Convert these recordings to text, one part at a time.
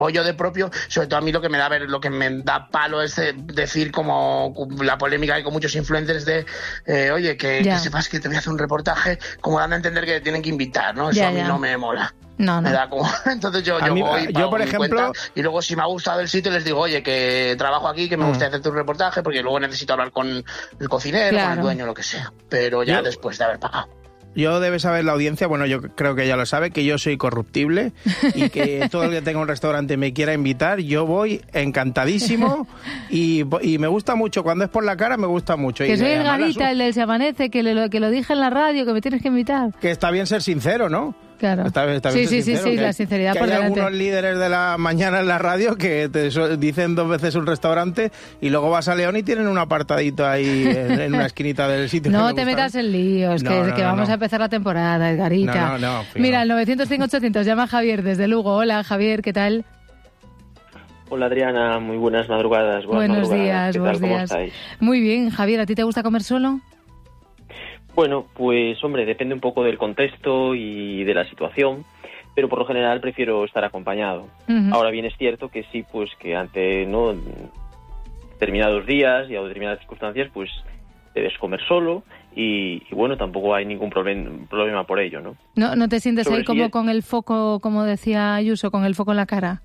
pollo de propio, sobre todo a mí lo que me da palo es decir, como la polémica hay con muchos influencers de oye, que sepas que te voy a hacer un reportaje, como dando a entender que tienen que invitar, ¿no? Eso a mí no me mola. No. Me da como... Entonces yo voy, yo por ejemplo, y luego si me ha gustado el sitio les digo, oye, que trabajo aquí, que me gustaría hacerte un reportaje, porque luego necesito hablar con el cocinero, con el dueño, lo que sea. Pero ya después de haber pagado. Yo debe saber la audiencia, bueno, yo creo que ya lo sabe, que yo soy corruptible y que todo el que tenga un restaurante me quiera invitar, yo voy encantadísimo y me gusta mucho, cuando es por la cara me gusta mucho. Que soy el Gavita, el del Se Amanece, que lo dije en la radio, que me tienes que invitar. Que está bien ser sincero, ¿no? Claro. Está bien Sí, la sinceridad por delante. Hay algunos líderes de la mañana en la radio que te dicen 2 veces un restaurante y luego vas a León y tienen un apartadito ahí en una esquinita del sitio. No te metas en líos, que vamos a empezar la temporada, Edgarita. No. Mira, el 905-800, llama a Javier desde Lugo. Hola, Javier, ¿qué tal? Hola, Adriana, muy buenas madrugadas. Buenos días. ¿Cómo estáis? Muy bien, Javier, ¿a ti te gusta comer solo? Bueno, pues hombre, depende un poco del contexto y de la situación, pero por lo general prefiero estar acompañado. Uh-huh. Ahora bien, es cierto que sí, pues que ante determinados días y a determinadas circunstancias, pues debes comer solo y bueno, tampoco hay ningún problema por ello, ¿no? ¿No te sientes ahí como con el foco, como decía Ayuso, con el foco en la cara?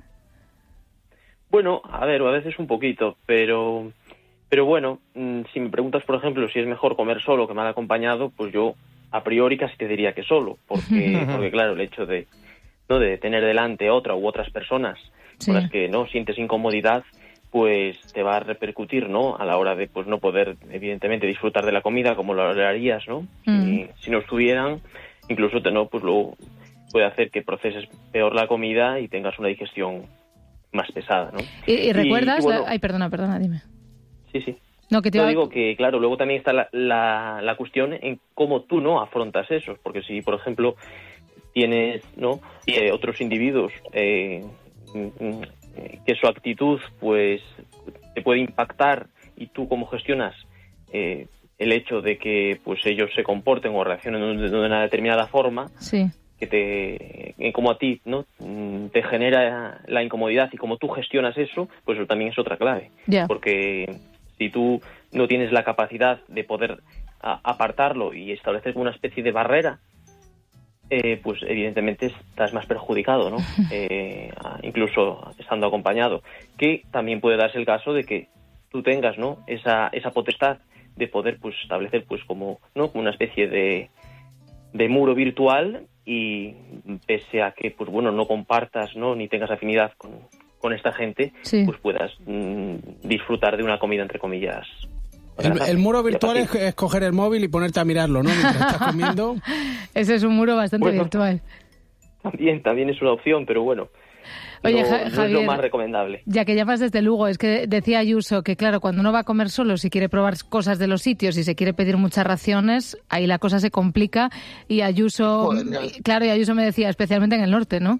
Bueno, a veces un poquito, pero bueno, si me preguntas, por ejemplo, si es mejor comer solo que mal acompañado, pues yo a priori casi te diría que solo, porque claro, el hecho de tener delante otra u otras personas con las que no sientes incomodidad, pues te va a repercutir, ¿no? A la hora de pues no poder, evidentemente, disfrutar de la comida como lo harías, ¿no? Si no estuvieran, incluso pues luego puede hacer que proceses peor la comida y tengas una digestión más pesada, ¿no? ¿Y recuerdas? Bueno, ay, perdona, dime. Sí. No, que yo digo que, claro, luego también está la cuestión en cómo tú no afrontas eso, porque si, por ejemplo, tienes otros individuos que su actitud pues te puede impactar y tú cómo gestionas el hecho de que pues ellos se comporten o reaccionen de una determinada forma, que como a ti te genera la incomodidad y cómo tú gestionas eso, pues eso también es otra clave, porque si tú no tienes la capacidad de poder apartarlo y establecer una especie de barrera, pues evidentemente estás más perjudicado, ¿no? Incluso estando acompañado. Que también puede darse el caso de que tú tengas, ¿no? esa potestad de poder pues establecer pues como una especie de muro virtual y pese a que pues bueno no compartas ni tengas afinidad con esta gente, pues puedas disfrutar de una comida entre comillas. El muro virtual es coger el móvil y ponerte a mirarlo, ¿no? Mientras estás comiendo. Ese es un muro bastante virtual. También es una opción, pero bueno. Oye, no Javier, es lo más recomendable. Ya que llamas desde Lugo, es que decía Ayuso que, claro, cuando uno va a comer solo, si quiere probar cosas de los sitios y se quiere pedir muchas raciones, ahí la cosa se complica. Y Ayuso, Ayuso me decía, especialmente en el norte, ¿no?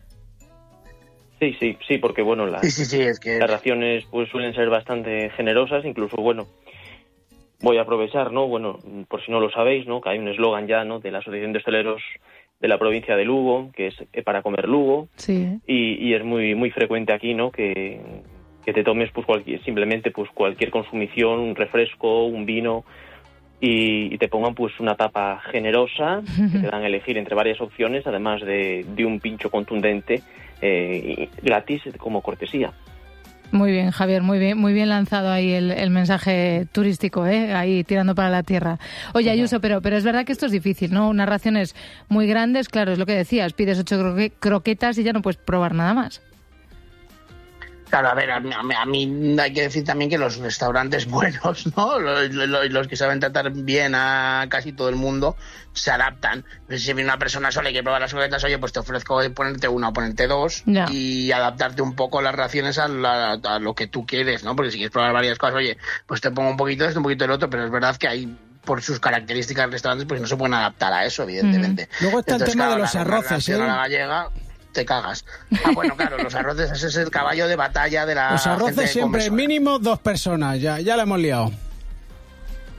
Sí, porque bueno, es que las raciones pues suelen ser bastante generosas, incluso bueno, voy a aprovechar, bueno, por si no lo sabéis, que hay un eslogan ya, de la Asociación de Hosteleros de la provincia de Lugo, que es para comer Lugo, y es muy muy frecuente aquí, que te tomes pues simplemente pues cualquier consumición, un refresco, un vino, y te pongan pues una tapa generosa, que te dan a elegir entre varias opciones, además de un pincho contundente gratis como cortesía. Muy bien, Javier, muy bien lanzado ahí el mensaje turístico, ahí tirando para la tierra. Oye, Ayuso, pero es verdad que esto es difícil, ¿no? Unas raciones muy grandes, claro, es lo que decías, pides 8 croquetas y ya no puedes probar nada más. Claro, a ver, a mí hay que decir también que los restaurantes buenos, ¿no? Los que saben tratar bien a casi todo el mundo, se adaptan. Si viene una persona sola y quiere probar las croquetas, oye, pues te ofrezco ponerte una o ponerte dos y adaptarte un poco las raciones a lo que tú quieres, ¿no? Porque si quieres probar varias cosas, oye, pues te pongo un poquito de esto, un poquito del otro, pero es verdad que hay, por sus características restaurantes, pues no se pueden adaptar a eso, evidentemente. Luego está el tema de los arroces, la gallega, te cagas. Bueno, claro, los arroces, ese es el caballo de batalla de la Los arroces gente siempre mínimo 2 personas, ya la hemos liado.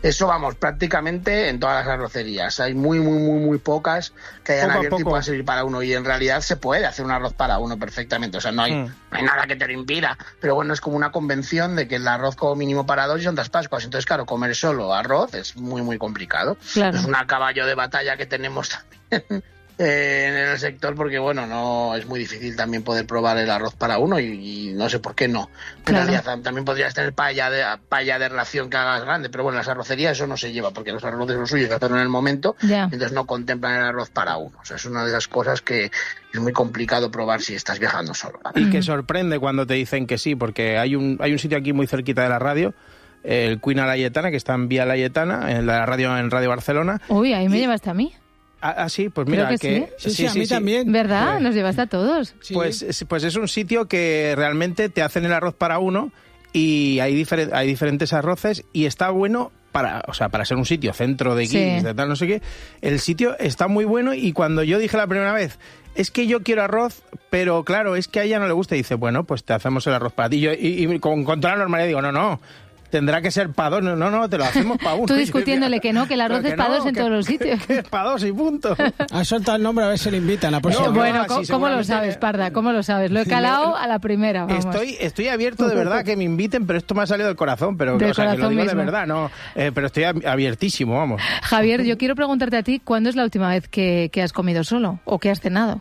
Eso vamos, prácticamente en todas las arrocerías. Hay muy pocas que hayan abierto y pueda servir para uno. Y en realidad se puede hacer un arroz para uno perfectamente. O sea, no hay nada que te lo impida. Pero bueno, es como una convención de que el arroz como mínimo para 2 y son 2 Pascuas. Entonces, claro, comer solo arroz es muy complicado. Claro. Es un caballo de batalla que tenemos también en el sector, porque bueno, no es muy difícil también poder probar el arroz para uno y no sé por qué no. En realidad también podrías tener paella de ración que hagas grande, pero bueno, en las arrocerías eso no se lleva, porque los arroces lo suyo es hacerlo en el momento, entonces no contemplan el arroz para uno. O sea, es una de esas cosas que es muy complicado probar si estás viajando solo. Y que sorprende cuando te dicen que sí, porque hay un sitio aquí muy cerquita de la radio, el Cuina Laietana, que está en Vía Laietana, en Radio Barcelona. Uy, ahí me llevaste a mí. Sí, pues mira, que sí, a mí también. ¿Verdad? Pues, nos llevaste a todos. Sí. Pues es un sitio que realmente te hacen el arroz para uno y hay diferentes arroces y está bueno para ser un sitio centro de guiris, de tal, no sé qué. El sitio está muy bueno y cuando yo dije la primera vez, es que yo quiero arroz, pero claro, es que a ella no le gusta, y dice, bueno, pues te hacemos el arroz para ti. Y con toda la normalidad digo, no. Tendrá que ser para 2, no, te lo hacemos para 1. Tú discutiéndole que no, que el arroz es para 2 en todos los sitios. Que es para 2 y punto. Ha soltado el nombre, a ver si le invitan la próxima. Bueno, ¿cómo lo sabes, Parda? ¿Cómo lo sabes? Lo he calado a la primera, vamos. Estoy abierto de verdad que me inviten, pero esto me ha salido del corazón, pero que lo digo mismo. De verdad, no, pero estoy abiertísimo, vamos. Javier, yo quiero preguntarte a ti, ¿cuándo es la última vez que has comido solo o que has cenado?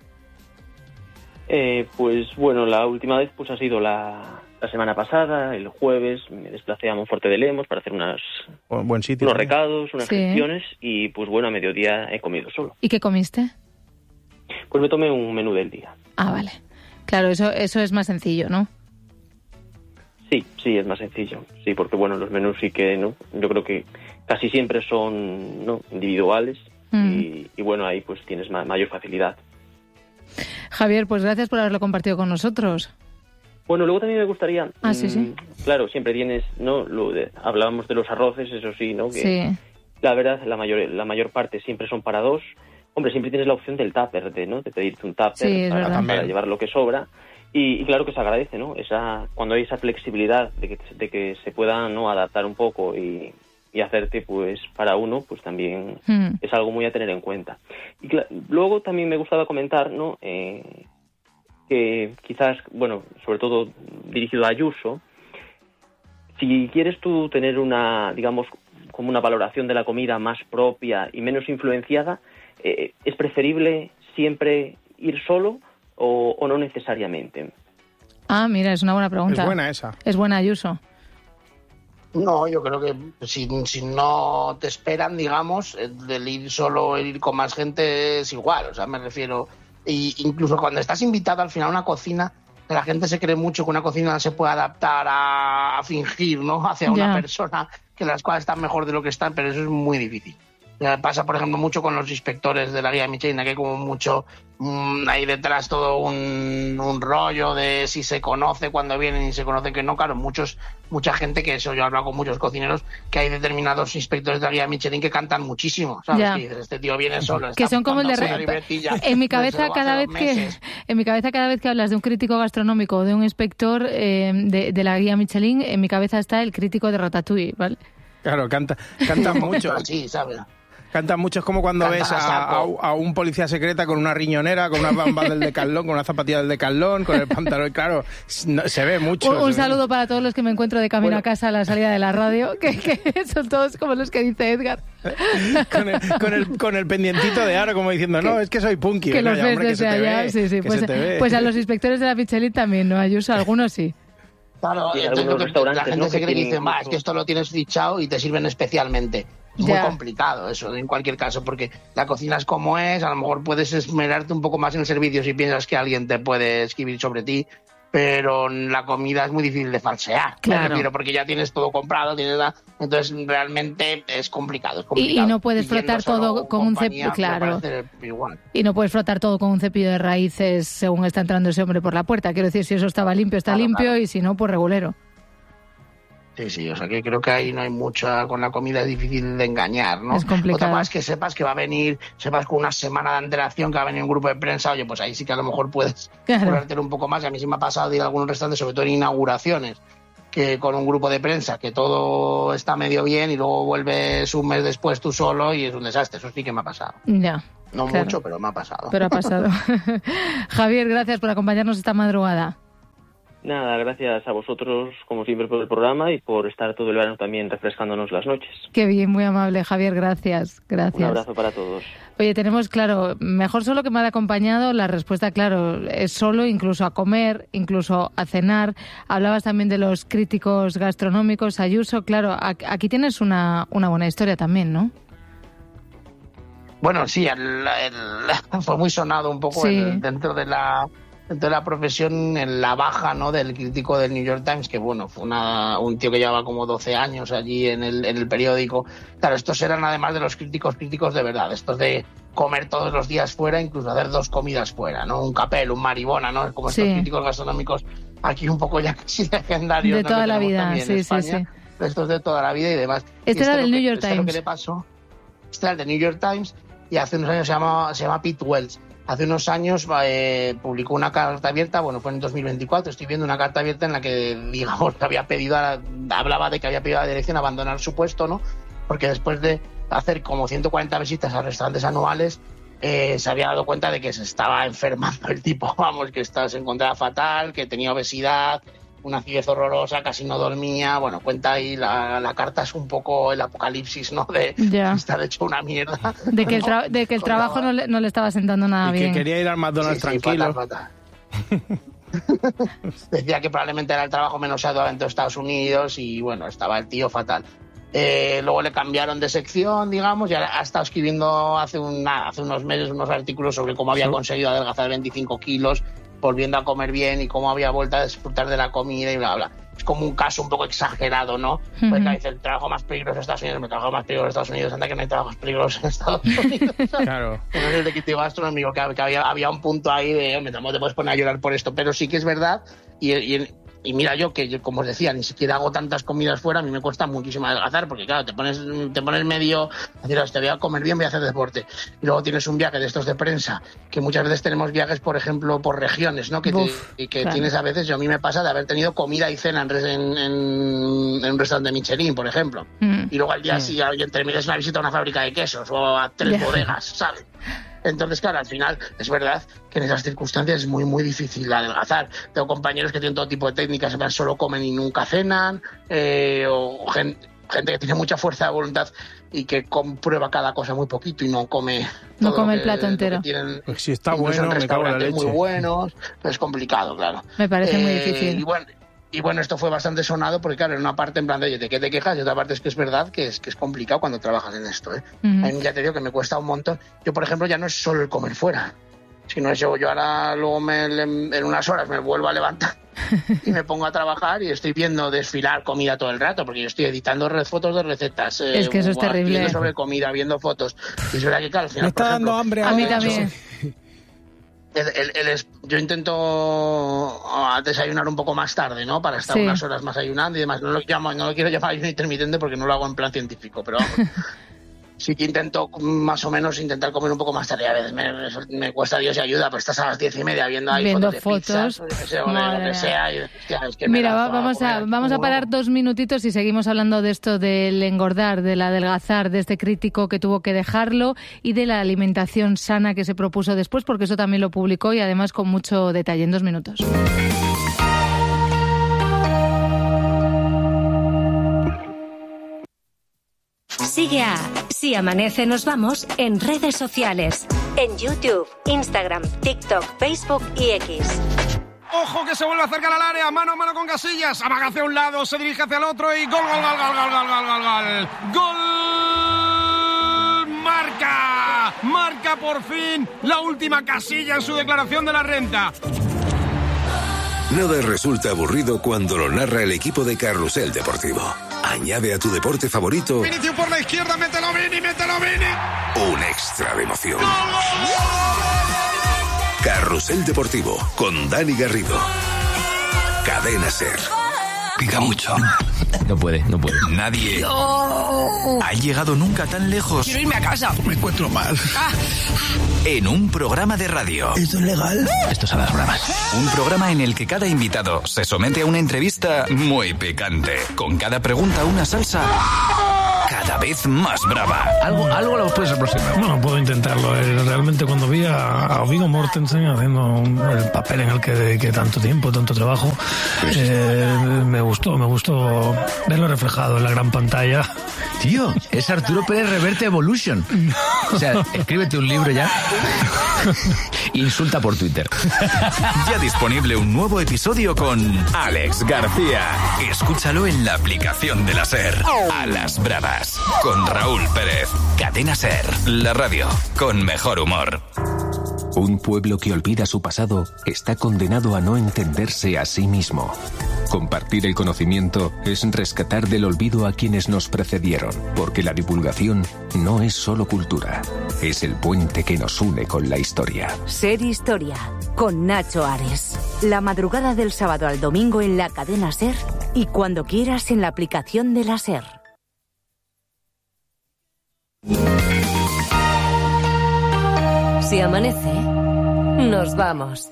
Pues bueno, la última vez pues ha sido la semana pasada, el jueves, me desplacé a Monforte de Lemos para hacer unos recados, unas gestiones, y pues bueno, a mediodía he comido solo. ¿Y qué comiste? Pues me tomé un menú del día. Ah, vale. Claro, eso es más sencillo, ¿no? Sí, es más sencillo. Sí, porque bueno, los menús sí que, ¿no? Yo creo que casi siempre son, ¿no?, individuales y bueno, ahí pues tienes mayor facilidad. Javier, pues gracias por haberlo compartido con nosotros. Bueno, luego también me gustaría... sí. Claro, siempre tienes, ¿no? Hablábamos de los arroces, eso sí, ¿no? Que la verdad, la mayor parte siempre son para 2. Hombre, siempre tienes la opción del tupper, de pedirte un tupper para llevar lo que sobra. Y claro que se agradece, ¿no? Cuando hay esa flexibilidad de que se pueda, ¿no?, adaptar un poco y hacerte pues para uno, pues también es algo muy a tener en cuenta. Y luego también me gustaba comentar, ¿no?, que quizás, bueno, sobre todo dirigido a Ayuso, si quieres tú tener una, digamos, como una valoración de la comida más propia y menos influenciada, ¿es preferible siempre ir solo o no necesariamente? Ah, mira, es una buena pregunta. Es buena esa. Es buena, Ayuso. No, yo creo que si no te esperan, digamos, el ir solo, el ir con más gente es igual. O sea, me refiero... Y incluso cuando estás invitado al final a una cocina, la gente se cree mucho que una cocina se puede adaptar a fingir, ¿no?, hacia una persona, que las cosas están mejor de lo que están, pero eso es muy difícil. Pasa, por ejemplo, mucho con los inspectores de la guía Michelin, que hay como mucho ahí detrás todo un rollo de si se conoce cuando vienen y se conoce que no. Claro, mucha gente, que eso yo he hablado con muchos cocineros, que hay determinados inspectores de la guía Michelin que cantan muchísimo, ¿sabes? Que dices, este tío viene solo. Que son como el de... En mi cabeza, cada vez que hablas de un crítico gastronómico o de un inspector de la guía Michelin, en mi cabeza está el crítico de Ratatouille, ¿vale? Claro, cantan mucho. Sí, ¿sabes? Cantan mucho, es como cuando ves a un policía secreta con una riñonera, con una bamba del Decathlon, con una zapatilla del Decathlon, con el pantalón, claro, se ve mucho. Un saludo para todos los que me encuentro de camino a casa a la salida de la radio, que son todos como los que dice Edgar. Con el pendientito de aro, como diciendo, no, es que soy punky. Que los ves desde allá, sí. Pues a los inspectores de la Michelin también, ¿no, Ayuso? Algunos sí. Claro, la gente se cree que dice, es que esto lo tienes fichado y te sirven especialmente. Es muy complicado eso, en cualquier caso, porque la cocina es como es, a lo mejor puedes esmerarte un poco más en el servicio si piensas que alguien te puede escribir sobre ti, pero la comida es muy difícil de falsear, claro. Porque ya tienes todo comprado, entonces realmente es complicado. Y no puedes frotar todo con un cepillo, claro. Y no puedes frotar todo con un cepillo de raíces según está entrando ese hombre por la puerta. Quiero decir, si eso estaba limpio, está limpio, claro. Y si no, pues regulero. Sí, o sea que creo que ahí no hay mucha, con la comida es difícil de engañar, ¿no? Es complicado. Otra cosa es que sepas que va a venir, sepas con una semana de antelación que va a venir un grupo de prensa, oye, pues ahí sí que a lo mejor puedes curártelo un poco más. Y a mí sí me ha pasado de ir a algunos restaurantes, sobre todo en inauguraciones, que con un grupo de prensa, que todo está medio bien y luego vuelves un mes después tú solo y es un desastre. Eso sí que me ha pasado. Ya. No claro. Mucho, pero me ha pasado. Pero ha pasado. Javier, gracias por acompañarnos esta madrugada. Nada, gracias a vosotros, como siempre, por el programa y por estar todo el verano también refrescándonos las noches. Qué bien, muy amable, Javier, gracias. Un abrazo para todos. Oye, tenemos, claro, mejor solo que mal acompañado. La respuesta, claro, es solo, incluso a comer, incluso a cenar. Hablabas también de los críticos gastronómicos, Ayuso. Claro, aquí tienes una buena historia también, ¿no? Bueno, sí, fue muy sonado un poco dentro de la profesión, en la baja, ¿no?, del crítico del New York Times, que bueno, fue un tío que llevaba como 12 años allí en el periódico. Claro, estos eran además de los críticos de verdad, estos de comer todos los días fuera, incluso hacer 2 comidas fuera, ¿no? Un Capel, un Maribona, ¿no? Como estos críticos gastronómicos aquí un poco ya casi legendarios. De toda la vida, sí. Estos de toda la vida y demás. Este era del New York Times. Lo que le pasó, este era el del New York Times y hace unos años se llama Pete Wells. Hace unos años publicó una carta abierta, bueno, fue en 2024, estoy viendo una carta abierta en la que, digamos, hablaba de que había pedido a la dirección abandonar su puesto, ¿no? Porque después de hacer como 140 visitas a restaurantes anuales, se había dado cuenta de que se estaba enfermando el tipo, vamos, que se encontraba fatal, que tenía obesidad, una acidez horrorosa, casi no dormía. Bueno, cuenta ahí, la carta es un poco el apocalipsis, ¿no? Está hecho una mierda. De que el trabajo no le estaba sentando nada bien. Que quería ir al McDonald's tranquilo. Fatal. Decía que probablemente era el trabajo menos ardua dentro de Estados Unidos y bueno, estaba el tío fatal. Luego le cambiaron de sección, digamos, y ha estado escribiendo hace unos meses unos artículos sobre cómo había conseguido adelgazar 25 kilos, volviendo a comer bien y cómo había vuelto a disfrutar de la comida y bla, bla. Es como un caso un poco exagerado, ¿no? Pues dice, el trabajo más peligroso en Estados Unidos, me trabajo más peligroso en Estados Unidos, anda que no hay trabajos peligrosos en Estados Unidos. Claro. No es el de crítico gastronómico, que había un punto ahí de, hombre, no te puedes poner a llorar por esto, pero sí que es verdad, y mira yo, como os decía, ni siquiera hago tantas comidas fuera, a mí me cuesta muchísimo adelgazar, porque claro, te pones medio, decir, te voy a comer bien, voy a hacer deporte, y luego tienes un viaje de estos de prensa, que muchas veces tenemos viajes, por ejemplo, por regiones, ¿no? Que claro. Tienes a veces, a mí me pasa de haber tenido comida y cena en un restaurante de Michelin, por ejemplo, y luego al día siguiente terminas una visita a una fábrica de quesos, o a 3 bodegas, ¿sabes? Entonces, claro, al final es verdad que en esas circunstancias es muy, muy difícil adelgazar. Tengo compañeros que tienen todo tipo de técnicas, solo comen y nunca cenan, o gente que tiene mucha fuerza de voluntad y que comprueba cada cosa muy poquito y no come el plato entero. Pues si está bueno, me cago en la leche. Muy buenos, es complicado, claro. Me parece muy difícil. Y bueno, esto fue bastante sonado porque, claro, en una parte en plan de, oye, ¿de qué te quejas? Y otra parte es que es verdad que es complicado cuando trabajas en esto, ¿eh? A mí ya te digo que me cuesta un montón. Yo, por ejemplo, ya no es solo el comer fuera, sino yo ahora luego en unas horas me vuelvo a levantar y me pongo a trabajar y estoy viendo desfilar comida todo el rato, porque yo estoy editando fotos de recetas. Es que eso es terrible. Viendo sobre comida, viendo fotos. Y es verdad que, claro, al final, me está dando hambre. A mí también. Yo intento desayunar un poco más tarde, ¿no? Para estar unas horas más ayunando y demás. No lo quiero llamar ayuno intermitente porque no lo hago en plan científico, pero vamos. Sí que intento más o menos comer un poco más tarde. A veces me cuesta Dios y ayuda, pero estás a las 10:30 viendo fotos de pizzas, o de lo que sea. Y, hostia, es que mira, vamos a parar 2 minutitos y seguimos hablando de esto del engordar, del adelgazar, de este crítico que tuvo que dejarlo y de la alimentación sana que se propuso después, porque eso también lo publicó y además con mucho detalle en 2 minutos. Sigue a Si Amanece Nos Vamos en redes sociales, en YouTube, Instagram, TikTok, Facebook y X. ¡Ojo que se vuelve a acercar al área! ¡Mano a mano con Casillas! Amaga hacia un lado, se dirige hacia el otro y ¡gol, gol, gol, gol, gol, gol, gol, gol, gol! ¡Gol! ¡Marca! ¡Marca por fin la última Casilla en su declaración de la renta! Nada resulta aburrido cuando lo narra el equipo de Carrusel Deportivo. Añade a tu deporte favorito... Vinicius por la izquierda, mételo Vini! Un extra de emoción. Carrusel Deportivo, con Dani Garrido. Cadena SER. Pica mucho. No puede. Nadie ha llegado nunca tan lejos. Quiero irme a casa. Me encuentro mal. En un programa de radio. ¿Esto es legal? Esto es a las bromas. Un programa en el que cada invitado se somete a una entrevista muy picante. Con cada pregunta una salsa cada vez más brava. Algo lo puedes aproximar. Bueno, puedo intentarlo. Realmente cuando vi a Viggo Mortensen haciendo el papel en el que dediqué tanto tiempo, tanto trabajo, me gustó verlo reflejado en la gran pantalla. Tío, es Arturo Pérez Reverte Evolution. O sea, escríbete un libro ya. Insulta por Twitter. Ya disponible un nuevo episodio con Alex García. Escúchalo en la aplicación de la SER. A las bravas. Con Raúl Pérez. Cadena SER. La radio con mejor humor. Un pueblo que olvida su pasado está condenado a no entenderse a sí mismo. Compartir el conocimiento es rescatar del olvido a quienes nos precedieron, porque la divulgación no es solo cultura, es el puente que nos une con la historia. SER Historia, con Nacho Ares. La madrugada del sábado al domingo en la cadena SER y cuando quieras en la aplicación de la SER. Si amanece, nos vamos.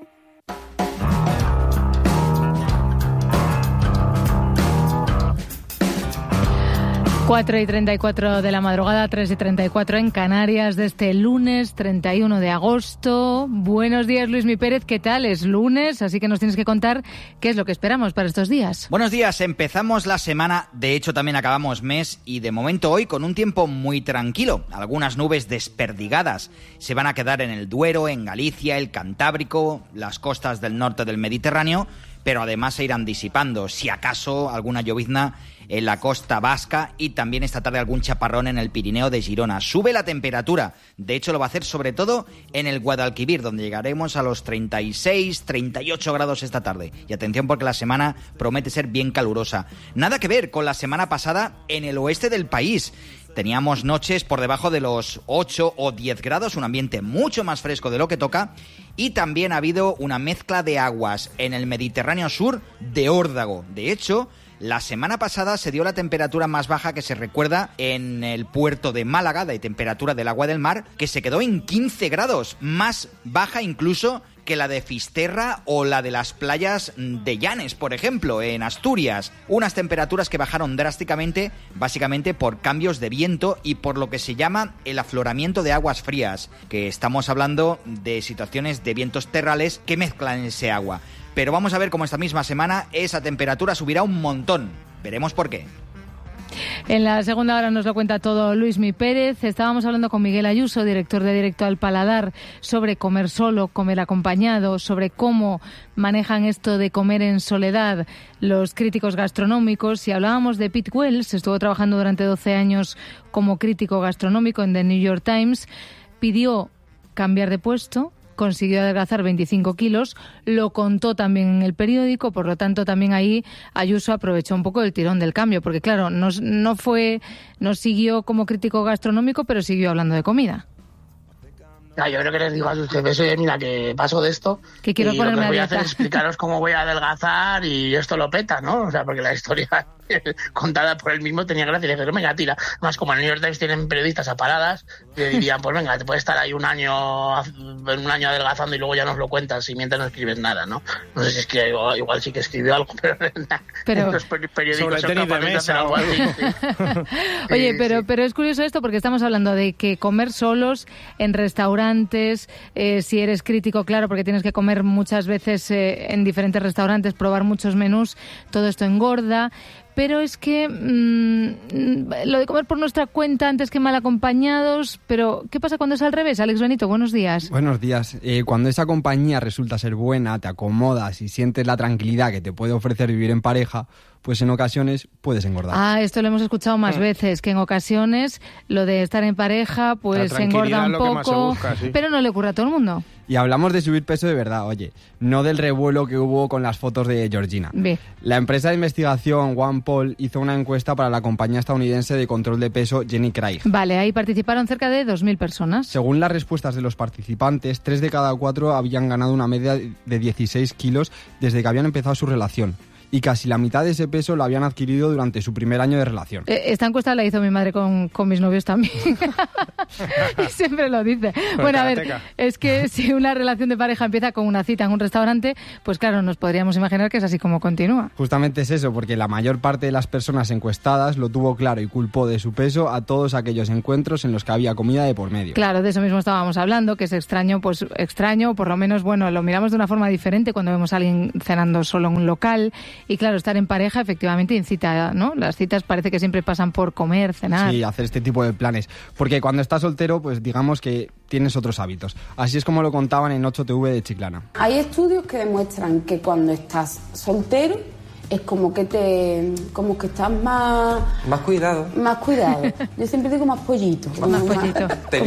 4:34 de la madrugada, 3:34 en Canarias de este lunes 31 de agosto. Buenos días, Luismi Pérez, ¿qué tal? Es lunes, así que nos tienes que contar qué es lo que esperamos para estos días. Buenos días, empezamos la semana, de hecho también acabamos mes y de momento hoy con un tiempo muy tranquilo. Algunas nubes desperdigadas se van a quedar en el Duero, en Galicia, el Cantábrico, las costas del norte del Mediterráneo, pero además se irán disipando, si acaso alguna llovizna en la costa vasca y también esta tarde algún chaparrón en el Pirineo de Girona. Sube la temperatura, de hecho lo va a hacer sobre todo en el Guadalquivir, donde llegaremos a los 36, 38 grados esta tarde. Y atención porque la semana promete ser bien calurosa. Nada que ver con la semana pasada en el oeste del país. Teníamos noches por debajo de los 8 o 10 grados, un ambiente mucho más fresco de lo que toca, y también ha habido una mezcla de aguas en el Mediterráneo sur de órdago. De hecho, la semana pasada se dio la temperatura más baja que se recuerda en el puerto de Málaga, de temperatura del agua del mar, que se quedó en 15 grados, más baja incluso que la de Fisterra o la de las playas de Llanes, por ejemplo, en Asturias. Unas temperaturas que bajaron drásticamente, básicamente por cambios de viento y por lo que se llama el afloramiento de aguas frías, que estamos hablando de situaciones de vientos terrales que mezclan ese agua. Pero vamos a ver cómo esta misma semana esa temperatura subirá un montón. Veremos por qué. En la segunda hora nos lo cuenta todo Luismi Pérez. Estábamos hablando con Miguel Ayuso, director de Directo al Paladar, sobre comer solo, comer acompañado, sobre cómo manejan esto de comer en soledad los críticos gastronómicos. Y hablábamos de Pete Wells, estuvo trabajando durante 12 años como crítico gastronómico en The New York Times. Pidió cambiar de puesto, consiguió adelgazar 25 kilos, lo contó también en el periódico, por lo tanto también ahí Ayuso aprovechó un poco el tirón del cambio, porque claro, no siguió como crítico gastronómico, pero siguió hablando de comida. Yo creo que les digo a sus jefes, oye, mira, que paso de esto, que quiero y lo que ponerme voy a a hacer es explicaros cómo voy a adelgazar y esto lo peta, ¿no? O sea, porque la historia contada por él mismo tenía gracia y le dije, venga, tira. Además, como en el New York Times tienen periodistas a paradas, le dirían, pues venga, te puedes estar ahí un año adelgazando y luego ya nos lo cuentas y mientras no escribes nada, ¿no? No sé si es que igual sí que escribió algo, pero los periódicos son capaces de hacer algo así. Sí. Oye, pero es curioso esto porque estamos hablando de que comer solos en restaurantes, si eres crítico, claro, porque tienes que comer muchas veces en diferentes restaurantes, probar muchos menús, todo esto engorda. Pero es que lo de comer por nuestra cuenta antes que mal acompañados, pero ¿qué pasa cuando es al revés? Alex Benito, buenos días. Buenos días. Cuando esa compañía resulta ser buena, te acomodas y sientes la tranquilidad que te puede ofrecer vivir en pareja, pues en ocasiones puedes engordar. Ah, esto lo hemos escuchado más veces, que en ocasiones lo de estar en pareja pues engorda un poco, busca, sí. Pero no le ocurre a todo el mundo. Y hablamos de subir peso de verdad, oye, no del revuelo que hubo con las fotos de Georgina. Bien. La empresa de investigación OnePoll hizo una encuesta para la compañía estadounidense de control de peso Jenny Craig. Vale, ahí participaron cerca de 2.000 personas. Según las respuestas de los participantes, 3 de cada 4 habían ganado una media de 16 kilos desde que habían empezado su relación. y casi la mitad de ese peso lo habían adquirido durante su primer año de relación. Esta encuesta la hizo mi madre con mis novios también. Y siempre lo dice. Bueno, a ver, es que si una relación de pareja empieza con una cita en un restaurante, pues claro, nos podríamos imaginar que es así como continúa. Justamente es eso, porque la mayor parte de las personas encuestadas lo tuvo claro y culpó de su peso a todos aquellos encuentros en los que había comida de por medio. Claro, de eso mismo estábamos hablando, que es extraño, por lo menos, bueno, lo miramos de una forma diferente cuando vemos a alguien cenando solo en un local, y claro, estar en pareja efectivamente incita, ¿no? Las citas parece que siempre pasan por comer, cenar. Sí, hacer este tipo de planes, porque cuando estás soltero, pues digamos que tienes otros hábitos. Así es como lo contaban en 8TV de Chiclana. Hay estudios que demuestran que cuando estás soltero es como que estás más cuidado. Más cuidado. Yo siempre digo más pollito. Más pollito.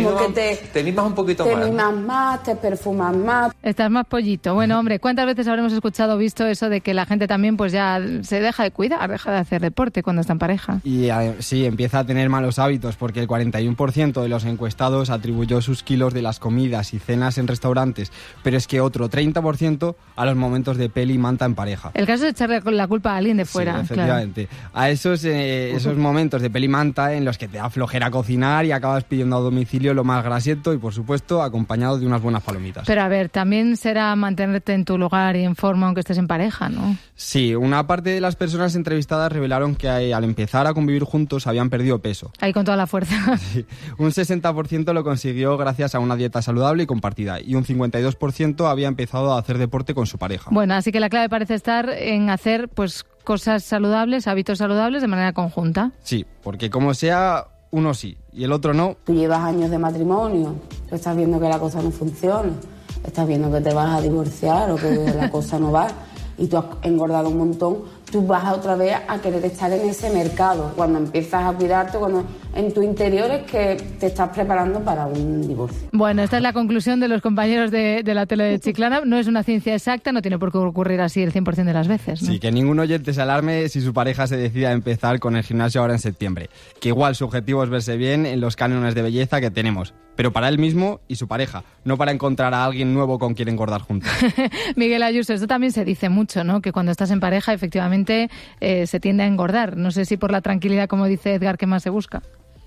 Te mimas un poquito más. Te mimas más, te perfumas más. Estás más pollito. Bueno, hombre, ¿cuántas veces habremos escuchado o visto eso de que la gente también pues ya se deja de cuidar, deja de hacer deporte cuando está en pareja? Y sí, empieza a tener malos hábitos, porque el 41% de los encuestados atribuyó sus kilos de las comidas y cenas en restaurantes, pero es que otro 30% a los momentos de peli y manta en pareja. El caso es echarle la culpa a alguien de fuera. Sí, efectivamente. Claro. A esos momentos de pelimanta en los que te da flojera cocinar y acabas pidiendo a domicilio lo más grasiento y, por supuesto, acompañado de unas buenas palomitas. Pero a ver, también será mantenerte en tu lugar y en forma aunque estés en pareja, ¿no? Sí, una parte de las personas entrevistadas revelaron que al empezar a convivir juntos habían perdido peso. Ahí con toda la fuerza. Sí. Un 60% lo consiguió gracias a una dieta saludable y compartida, y un 52% había empezado a hacer deporte con su pareja. Bueno, así que la clave parece estar en hacer pues cosas saludables, hábitos saludables de manera conjunta. Sí, porque como sea, uno sí y el otro no. Tú llevas años de matrimonio, tú estás viendo que la cosa no funciona, estás viendo que te vas a divorciar o que la cosa no va, y tú has engordado un montón, tú vas otra vez a querer estar en ese mercado. Cuando empiezas a cuidarte, cuando en tu interior es que te estás preparando para un divorcio. Bueno, esta es la conclusión de los compañeros de la tele de Chiclana. No es una ciencia exacta, no tiene por qué ocurrir así el 100% de las veces, ¿no? Sí, que ningún oyente se alarme si su pareja se decide a empezar con el gimnasio ahora en septiembre. Que igual su objetivo es verse bien en los cánones de belleza que tenemos, pero para él mismo y su pareja, no para encontrar a alguien nuevo con quien engordar juntos. Miguel Ayuso, esto también se dice mucho, ¿no? Que cuando estás en pareja, efectivamente, se tiende a engordar. No sé si por la tranquilidad, como dice Edgar, que más se busca.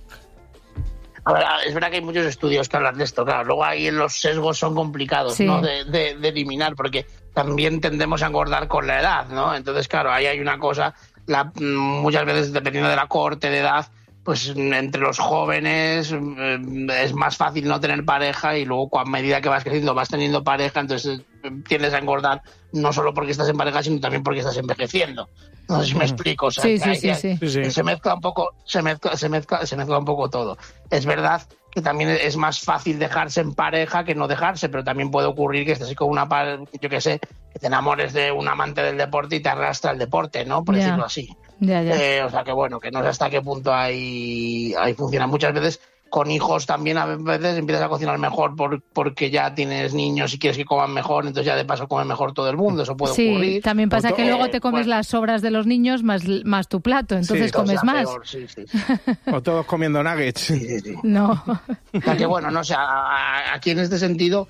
A ver, es verdad que hay muchos estudios que hablan de esto, claro. Luego ahí los sesgos son complicados, sí, ¿no? de eliminar, porque también tendemos a engordar con la edad, ¿no? Entonces, claro, ahí hay una cosa, muchas veces dependiendo de la corte de edad, pues entre los jóvenes es más fácil no tener pareja, y luego a medida que vas creciendo vas teniendo pareja, entonces tiendes a engordar no solo porque estás en pareja, sino también porque estás envejeciendo. No sé si me explico. O sea, sí. Se mezcla un poco, se mezcla un poco todo. Es verdad que también es más fácil dejarse en pareja que no dejarse, pero también puede ocurrir que estés con una yo que sé, que te enamores de un amante del deporte y te arrastra el deporte, ¿no? Por decirlo así. O sea que bueno, que no sé hasta qué punto ahí funciona. Muchas veces con hijos también a veces empiezas a cocinar mejor porque ya tienes niños y quieres que coman mejor, entonces ya de paso come mejor todo el mundo. Eso puede ocurrir. Sí, también pasa que luego te comes las sobras de los niños más tu plato, entonces comes más. Peor, sí. O todos comiendo nuggets. Sí. No. O sea que bueno, no sé, aquí en este sentido,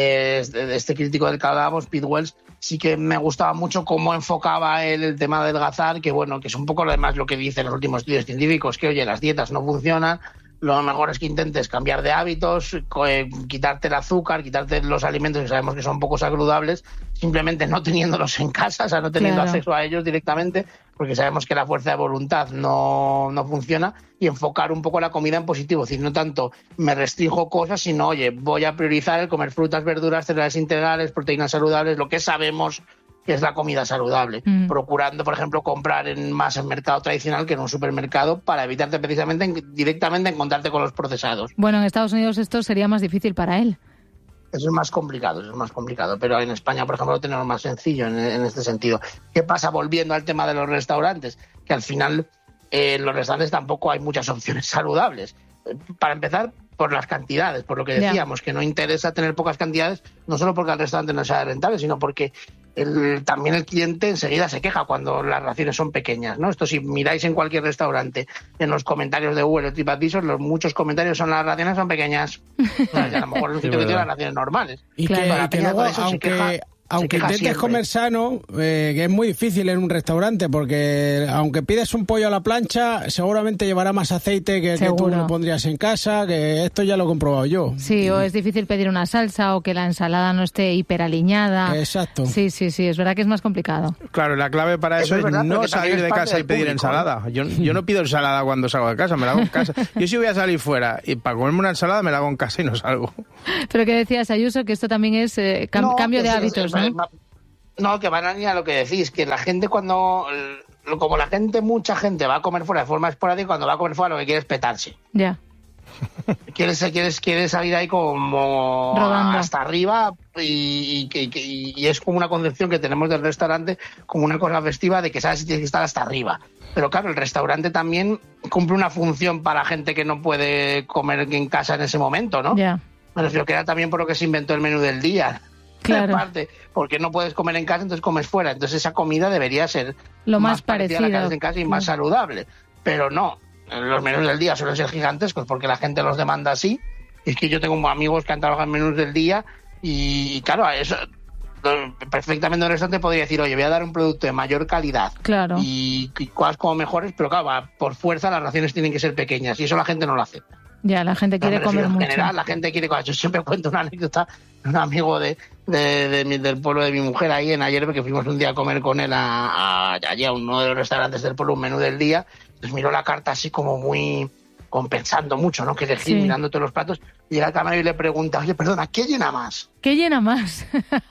este crítico del que hablábamos, Pete Wells, sí que me gustaba mucho cómo enfocaba él el tema del adelgazar, que bueno, que es un poco además lo que dicen los últimos estudios científicos, que oye, las dietas no funcionan, lo mejor es que intentes cambiar de hábitos, quitarte el azúcar, quitarte los alimentos que sabemos que son poco saludables, simplemente no teniéndolos en casa, o sea, no teniendo acceso a ellos directamente, porque sabemos que la fuerza de voluntad no funciona, y enfocar un poco la comida en positivo, es decir, no tanto me restringo cosas, sino, oye, voy a priorizar el comer frutas, verduras, cereales integrales, proteínas saludables, lo que sabemos que es la comida saludable, procurando, por ejemplo, comprar más en mercado tradicional que en un supermercado, para evitarte precisamente directamente encontrarte con los procesados. Bueno, en Estados Unidos esto sería más difícil para él. Eso es más complicado, pero en España, por ejemplo, lo tenemos más sencillo en este sentido. ¿Qué pasa? Volviendo al tema de los restaurantes, que al final en los restaurantes tampoco hay muchas opciones saludables. Para empezar, por las cantidades, por lo que decíamos, que no interesa tener pocas cantidades, no solo porque el restaurante no sea rentable, sino porque también el cliente enseguida se queja cuando las raciones son pequeñas, ¿no? Esto, si miráis en cualquier restaurante, en los comentarios de Google o TripAdvisor, muchos comentarios son las raciones son pequeñas. O sea, a lo mejor en un sitio que tiene las raciones normales. Y que luego, aunque intentes comer sano, que es muy difícil en un restaurante, porque aunque pides un pollo a la plancha, seguramente llevará más aceite que tú lo pondrías en casa, que esto ya lo he comprobado yo. Sí, o es difícil pedir una salsa, o que la ensalada no esté hiperaliñada. Exacto. Sí, es verdad que es más complicado. Claro, la clave para eso es no salir de casa y pedir ensalada. Yo no pido ensalada cuando salgo de casa, me la hago en casa. Yo si voy a salir fuera y para comerme una ensalada me la hago en casa y no salgo. Pero que decías, Ayuso, que esto también es cambio de hábitos, ¿no? No, que van a ir a lo que decís, que la gente mucha gente va a comer fuera de forma esporádica, y cuando va a comer fuera lo que quiere es petarse. Ya. Quiere salir ahí como rodando hasta arriba y es como una concepción que tenemos del restaurante como una cosa festiva de que sabes si tienes que estar hasta arriba. Pero claro, el restaurante también cumple una función para la gente que no puede comer en casa en ese momento, ¿no? Ya. Me refiero que era también por lo que se inventó el menú del día. Claro. Parte, porque no puedes comer en casa, entonces comes fuera. Entonces esa comida debería ser lo más parecida a la que haces en casa y más saludable. Pero no, los menús del día suelen ser gigantescos porque la gente los demanda así. Y es que yo tengo amigos que han trabajado en menús del día y claro, eso perfectamente un restaurante podría decir, oye, voy a dar un producto de mayor calidad y cosas como mejores, pero claro, por fuerza las raciones tienen que ser pequeñas y eso la gente no lo acepta. Ya, la gente quiere comer mucho. En general, la gente quiere comer. Yo siempre cuento una anécdota de un amigo del pueblo de mi mujer ahí en ayer, porque fuimos un día a comer con él allí a uno de los restaurantes del pueblo, un menú del día. Entonces miró la carta así como muy compensando mucho, ¿no? Que elegir, mirando todos los platos. Y llega al camarero y le pregunta, oye, perdona, ¿qué llena más? ¿Qué llena más?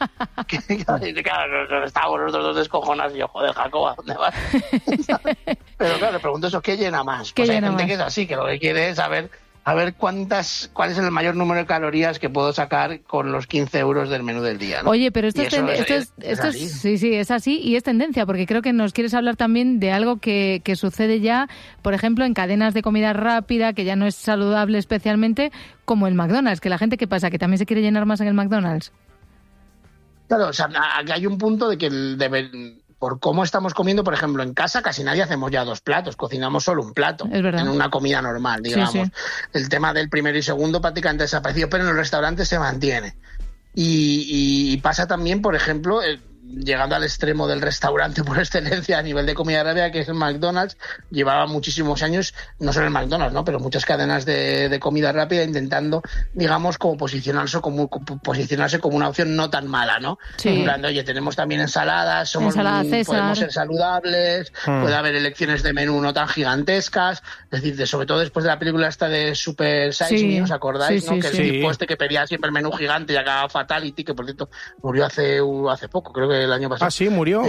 Claro, estábamos los dos descojonados y yo, joder, Jacoba, ¿dónde vas? Pero claro, le pregunto eso, ¿qué llena más? Pues hay gente que es así, que lo que quiere es saber cuál es el mayor número de calorías que puedo sacar con los 15 euros del menú del día, ¿no? Oye, pero esto es así y es tendencia, porque creo que nos quieres hablar también de algo que sucede ya, por ejemplo, en cadenas de comida rápida, que ya no es saludable especialmente, como el McDonald's, que la gente, ¿qué pasa? ¿Que también se quiere llenar más en el McDonald's? Claro, o sea, aquí hay un punto de que por cómo estamos comiendo, por ejemplo, en casa casi nadie hacemos ya 2 platos, cocinamos solo un plato en una comida normal, digamos. Sí. El tema del primero y segundo prácticamente desapareció, pero en los restaurantes se mantiene. Y pasa también, por ejemplo, llegando al extremo del restaurante por excelencia a nivel de comida rápida, que es el McDonald's, llevaba muchísimos años, no solo el McDonald's, ¿no? Pero muchas cadenas de comida rápida intentando, digamos, como posicionarse como una opción no tan mala, ¿no? Sí. En plan, oye, tenemos también ensaladas, podemos ser saludables, puede haber elecciones de menú no tan gigantescas, es decir, sobre todo después de la película esta de Super Size Me, ¿os acordáis? ¿no? Que el tipo que pedía siempre el menú gigante y acababa Fatality, que por cierto murió hace poco, creo que el año pasado. Ah, sí, murió.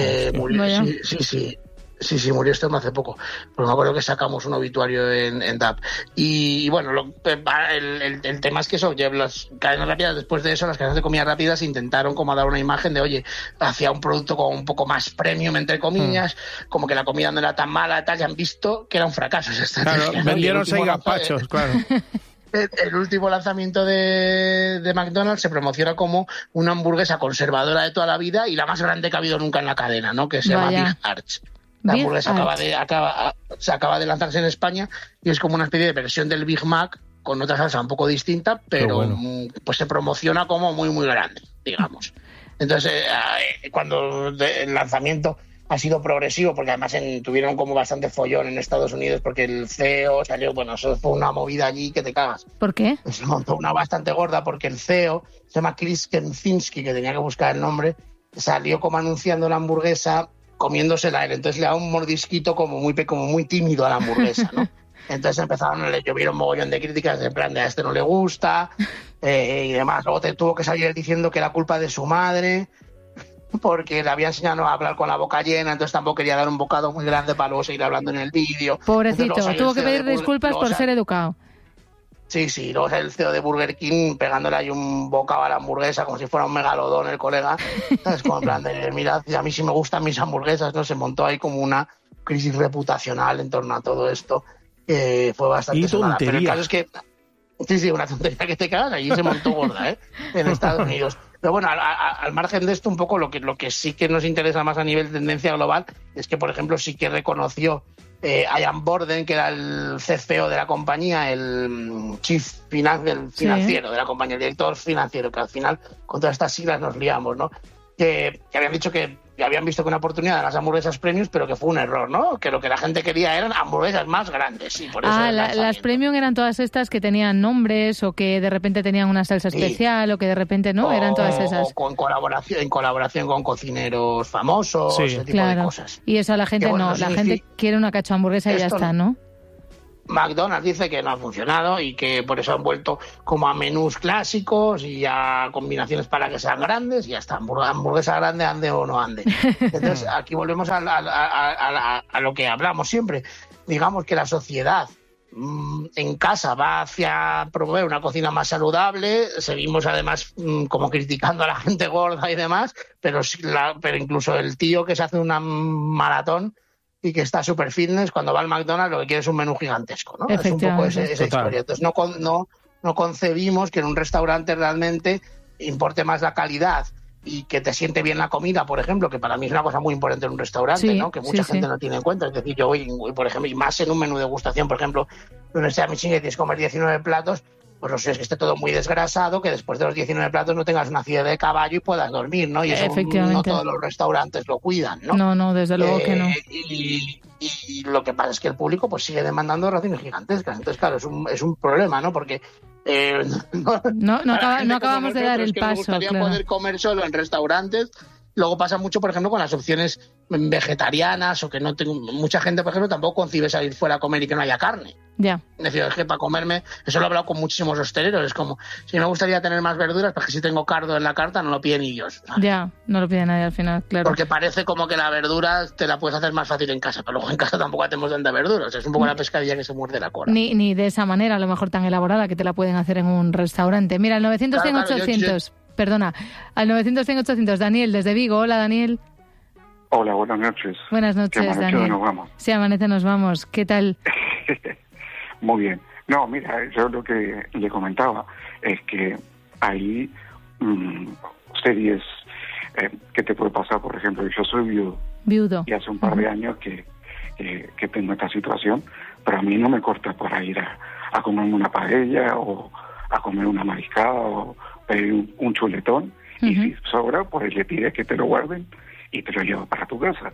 Sí, murió este hace poco. Pero me acuerdo que sacamos un obituario en DAP. Y bueno, el tema es que eso, las cadenas rápidas, después de eso, las cadenas de comida rápidas intentaron como dar una imagen de, oye, hacia un producto como un poco más premium, entre comillas, como que la comida no era tan mala, tal, y han visto que era un fracaso esa estrategia. Claro, vendieron 6 gazpachos, claro. El último lanzamiento de McDonald's se promociona como una hamburguesa conservadora de toda la vida y la más grande que ha habido nunca en la cadena, ¿no? Que se llama Big Arch. La hamburguesa acaba de lanzarse en España y es como una especie de versión del Big Mac con otra salsa un poco distinta, pero pues se promociona como muy, muy grande, digamos. Entonces, cuando el lanzamiento ha sido progresivo, porque además tuvieron como bastante follón en Estados Unidos, porque el CEO salió, bueno, eso fue una movida allí que te cagas. ¿Por qué? Se montó una bastante gorda, porque el CEO, se llama Chris Kempczinski, que tenía que buscar el nombre, salió como anunciando la hamburguesa, comiéndosela él, entonces le da un mordisquito como muy tímido a la hamburguesa, ¿no? Entonces le llovieron un mogollón de críticas, de plan de a este no le gusta, y demás. Luego tuvo que salir diciendo que era culpa de su madre, porque le había enseñado a hablar con la boca llena, entonces tampoco quería dar un bocado muy grande para luego seguir hablando en el vídeo. Pobrecito, tuvo que pedir disculpas por ser educado. Sí, luego el CEO de Burger King pegándole ahí un bocado a la hamburguesa como si fuera un megalodón el colega. Es como en plan de, mirad, a mí sí me gustan mis hamburguesas, ¿no? Se montó ahí como una crisis reputacional en torno a todo esto. Fue bastante sonada. Pero el caso es que, sí, una tontería que te cagas, allí se montó gorda, en Estados Unidos. Pero bueno, al margen de esto, un poco lo que sí que nos interesa más a nivel de tendencia global es que, por ejemplo, sí que reconoció Ian Borden, que era el CFO de la compañía, el chief financiero de la compañía, el director financiero, que al final con todas estas siglas nos liamos, ¿no? que habían dicho que habían visto que una oportunidad de las hamburguesas premium, pero que fue un error, ¿no? Que lo que la gente quería eran hamburguesas más grandes. Y por eso las premium eran todas estas que tenían nombres o que de repente tenían una salsa especial o que de repente no, eran todas esas. O en colaboración con cocineros famosos, ese tipo de cosas. Y eso a la gente la gente quiere una cacho hamburguesa y ya está, ¿no? McDonald's dice que no ha funcionado y que por eso han vuelto como a menús clásicos y a combinaciones para que sean grandes y hasta hamburguesa grande, ande o no ande. Entonces aquí volvemos a lo que hablamos siempre. Digamos que la sociedad en casa va hacia promover una cocina más saludable, seguimos además como criticando a la gente gorda y demás, pero incluso el tío que se hace una maratón y que está super fitness, cuando va al McDonald's lo que quiere es un menú gigantesco, ¿no? Es un poco esa historia. Entonces no concebimos que en un restaurante realmente importe más la calidad y que te siente bien la comida, por ejemplo, que para mí es una cosa muy importante en un restaurante, ¿no? Que mucha gente no tiene en cuenta. Es decir, yo voy, por ejemplo, y más en un menú de degustación, por ejemplo, donde sea Michelin y tienes que comer 19 platos, pues no sé, es que esté todo muy desgrasado, que después de los 19 platos no tengas una acidez de caballo y puedas dormir, ¿no? Y eso no todos los restaurantes lo cuidan, ¿no? No, desde luego que no. Y lo que pasa es que el público pues sigue demandando raciones gigantescas. Entonces, claro, es un problema, ¿no? Porque no acabamos de dar el paso. Me gustaría poder comer solo en restaurantes. Luego pasa mucho, por ejemplo, con las opciones vegetarianas o que no tengo... Mucha gente, por ejemplo, tampoco concibe salir fuera a comer y que no haya carne. Ya. Es decir, es que para comerme... Eso lo he hablado con muchísimos hosteleros. Es como, si me gustaría tener más verduras, porque si tengo cardo en la carta no lo piden ellos, ¿sabes? Ya, no lo pide nadie al final, claro. Porque parece como que la verdura te la puedes hacer más fácil en casa, pero luego en casa tampoco hacemos tanta verdura. O sea, es un poco la pescadilla que se muerde la cola. Ni de esa manera, a lo mejor tan elaborada, que te la pueden hacer en un restaurante. Mira, el 900-100-800... Perdona, al 900-100-800. Daniel, desde Vigo. Hola, Daniel. Hola, buenas noches. Buenas noches, Daniel. Nos vamos. Sí, amanece, nos vamos. ¿Qué tal? Muy bien. No, mira, yo lo que le comentaba es que hay series que te puede pasar, por ejemplo, yo soy viudo. Y hace un par de años que tengo esta situación, pero a mí no me corta para ir a comerme una paella o a comer una mariscada o pedir un chuletón, y si sobra, pues le pides que te lo guarden y te lo llevo para tu casa.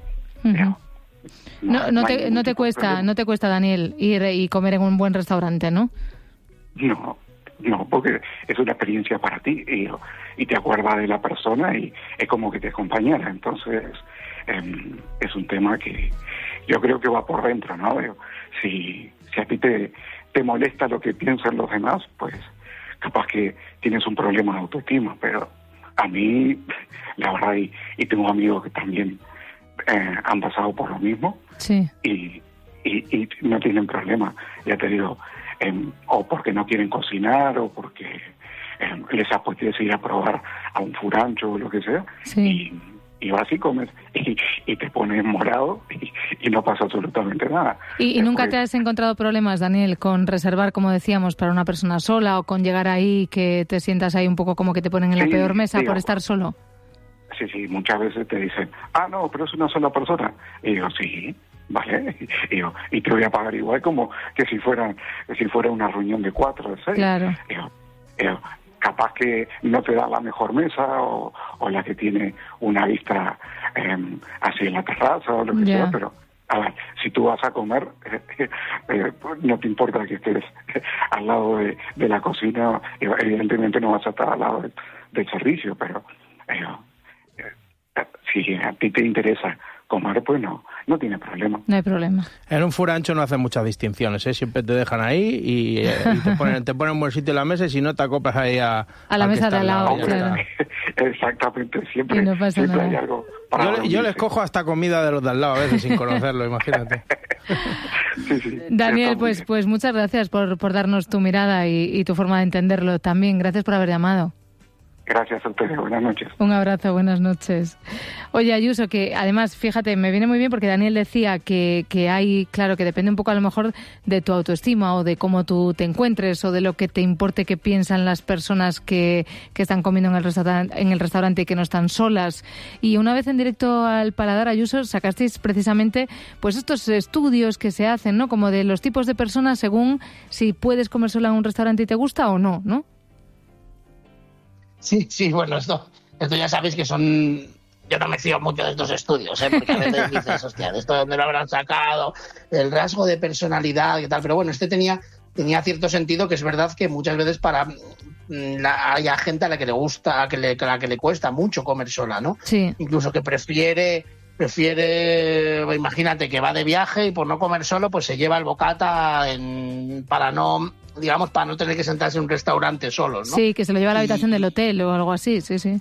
No te cuesta, Daniel, ir y comer en un buen restaurante, ¿no? No, porque es una experiencia para ti y te acuerdas de la persona y es como que te acompañara. Entonces, es un tema que yo creo que va por dentro, ¿no? Si a ti te molesta lo que piensan los demás, pues capaz que tienes un problema de autoestima, pero a mí, la verdad, y tengo amigos que también han pasado por lo mismo, y no tienen problema, ya te digo, o porque no quieren cocinar, o porque les apetece ir a probar a un furancho o lo que sea, y vas y comes y te pones morado y no pasa absolutamente nada. ¿Y nunca te has encontrado problemas, Daniel, con reservar, como decíamos, para una persona sola o con llegar ahí que te sientas ahí un poco como que te ponen en la peor mesa por estar solo? Sí, muchas veces te dicen, no, pero es una sola persona. Y digo, sí, vale, y te voy a pagar igual como que si fuera una reunión de 4 o 6. Claro. Capaz que no te da la mejor mesa o la que tiene una vista hacia la terraza o lo que sea, pero a ver, si tú vas a comer, no te importa que estés al lado de la cocina, evidentemente no vas a estar al lado del servicio, pero si a ti te interesa comer, pues no tiene problema. No hay problema. En un furancho no hacen muchas distinciones, siempre te dejan ahí y te ponen un buen sitio en la mesa y si no te acoplas ahí a la mesa de al lado. Claro. Exactamente, siempre, no pasa siempre nada. hay algo para yo les cojo hasta comida de los de al lado a veces sin conocerlo, imagínate. Sí, Daniel, pues muchas gracias por darnos tu mirada y tu forma de entenderlo también. Gracias por haber llamado. Gracias a ustedes, buenas noches. Un abrazo, buenas noches. Oye, Ayuso, que además, fíjate, me viene muy bien porque Daniel decía que hay, claro, que depende un poco a lo mejor de tu autoestima o de cómo tú te encuentres o de lo que te importe que piensan las personas que están comiendo en el restaurante y que no están solas. Y una vez en directo al Paladar, Ayuso, sacasteis precisamente pues estos estudios que se hacen, ¿no? Como de los tipos de personas según si puedes comer sola en un restaurante y te gusta o no, ¿no? Sí, bueno, esto ya sabéis que son yo no me fío mucho de estos estudios, porque a veces dices, hostia, ¿de esto dónde lo habrán sacado? El rasgo de personalidad y tal. Pero bueno, este tenía cierto sentido, que es verdad que muchas veces hay gente a la que le gusta, a la que le cuesta mucho comer sola, ¿no? Sí. Incluso que prefiere, imagínate que va de viaje y por no comer solo, pues se lleva el bocata para no tener que sentarse en un restaurante solo, ¿no? Sí, que se lo lleva a la habitación del hotel o algo así, sí. Sí,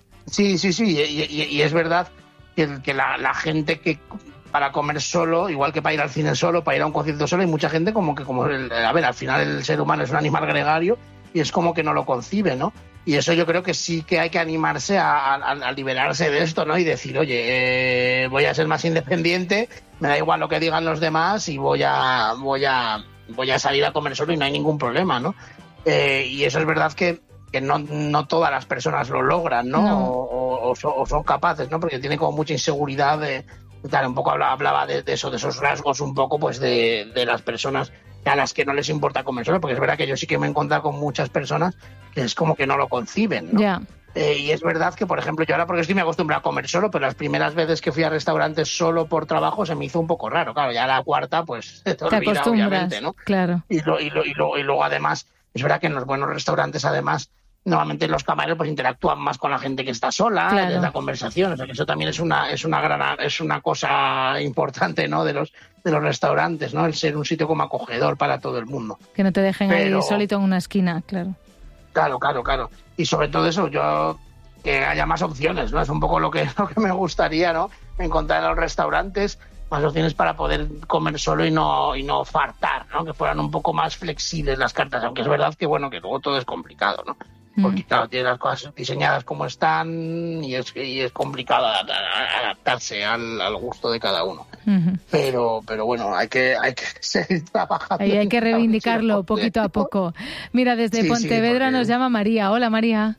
y es verdad que la gente que para comer solo, igual que para ir al cine solo, para ir a un concierto solo, hay mucha gente al final el ser humano es un animal gregario y es como que no lo concibe, ¿no? Y eso yo creo que sí que hay que animarse a liberarse de esto, ¿no? Y decir, oye, voy a ser más independiente, me da igual lo que digan los demás y voy a salir a comer solo y no hay ningún problema, ¿no? Y eso es verdad que no todas las personas lo logran, ¿no? No. O son capaces, ¿no? Porque tienen como mucha inseguridad un poco hablaba de eso, de esos rasgos un poco pues de las personas a las que no les importa comer solo, porque es verdad que yo sí que me he encontrado con muchas personas que es como que no lo conciben, ¿no? Ya. Y es verdad que, por ejemplo, yo ahora porque estoy me acostumbrado a comer solo, pero las primeras veces que fui a restaurantes solo por trabajo se me hizo un poco raro. Claro, ya la cuarta pues te olvida, obviamente, ¿no? Claro. Y luego además, es verdad que en los buenos restaurantes además normalmente los camareros pues interactúan más con la gente que está sola, claro. Les da conversación, o sea que eso también es una cosa importante, ¿no? de los restaurantes, ¿no? El ser un sitio como acogedor para todo el mundo. Que no te dejen ahí solito en una esquina, claro. Claro. Y sobre todo eso, que haya más opciones, ¿no? Es un poco lo que me gustaría, ¿no? Encontrar en los restaurantes más opciones para poder comer solo y no fartar, ¿no? Que fueran un poco más flexibles las cartas, aunque es verdad que bueno, que luego todo es complicado, ¿no? Porque claro, tiene las cosas diseñadas como están y es complicado adaptarse al gusto de cada uno. Pero bueno, hay que seguir trabajando. Ahí hay que reivindicarlo poquito a poco. Mira, desde Pontevedra nos llama María. Hola, María.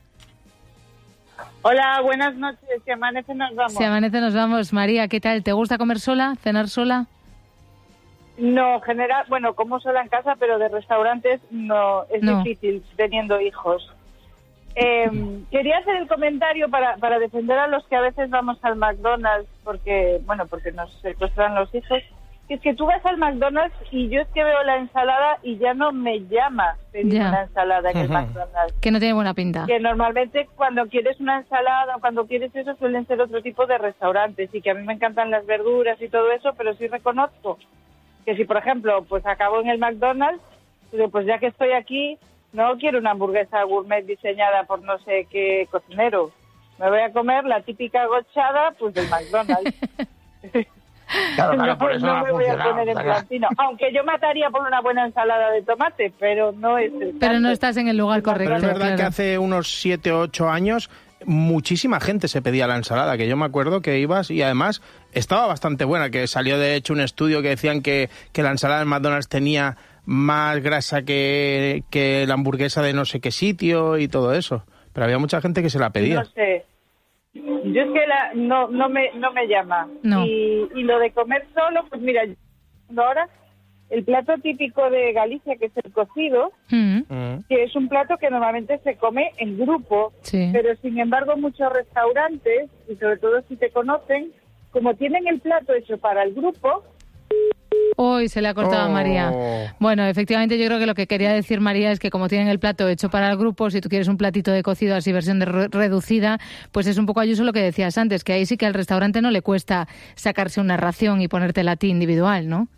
Hola, buenas noches. Si amanece nos vamos. Si amanece nos vamos. María, ¿qué tal? ¿Te gusta comer sola? ¿Cenar sola? No, como sola en casa, pero de restaurantes no. Es difícil teniendo hijos. Quería hacer el comentario para defender a los que a veces vamos al McDonald's porque nos secuestran los hijos. Es que tú vas al McDonald's y yo es que veo la ensalada y ya no me llama pedir una ensalada en el McDonald's. Que no tiene buena pinta. Que normalmente cuando quieres una ensalada o cuando quieres eso suelen ser otro tipo de restaurantes y que a mí me encantan las verduras y todo eso, pero sí reconozco que si, por ejemplo, pues acabo en el McDonald's, pues ya que estoy aquí, no quiero una hamburguesa gourmet diseñada por no sé qué cocinero. Me voy a comer la típica gochada pues del McDonald's. Claro, por eso no me voy a poner en plantino. Aunque yo mataría por una buena ensalada de tomate, pero no es el caso. Pero no estás en el lugar correcto. Pero es verdad que hace unos 7 o 8 años muchísima gente se pedía la ensalada, que yo me acuerdo que ibas y además estaba bastante buena, que salió de hecho un estudio que decían que la ensalada en McDonald's tenía más grasa que la hamburguesa de no sé qué sitio y todo eso. Pero había mucha gente que se la pedía. No sé. Yo es que no me llama. No. Y lo de comer solo, pues mira, ahora el plato típico de Galicia, que es el cocido, que es un plato que normalmente se come en grupo, pero sin embargo muchos restaurantes, y sobre todo si te conocen, como tienen el plato hecho para el grupo... Uy, se le ha cortado a María. Bueno, efectivamente yo creo que lo que quería decir María es que como tienen el plato hecho para el grupo, si tú quieres un platito de cocido así versión reducida, pues es un poco Ayuso lo que decías antes, que ahí sí que al restaurante no le cuesta sacarse una ración y ponértela a ti individual, ¿no?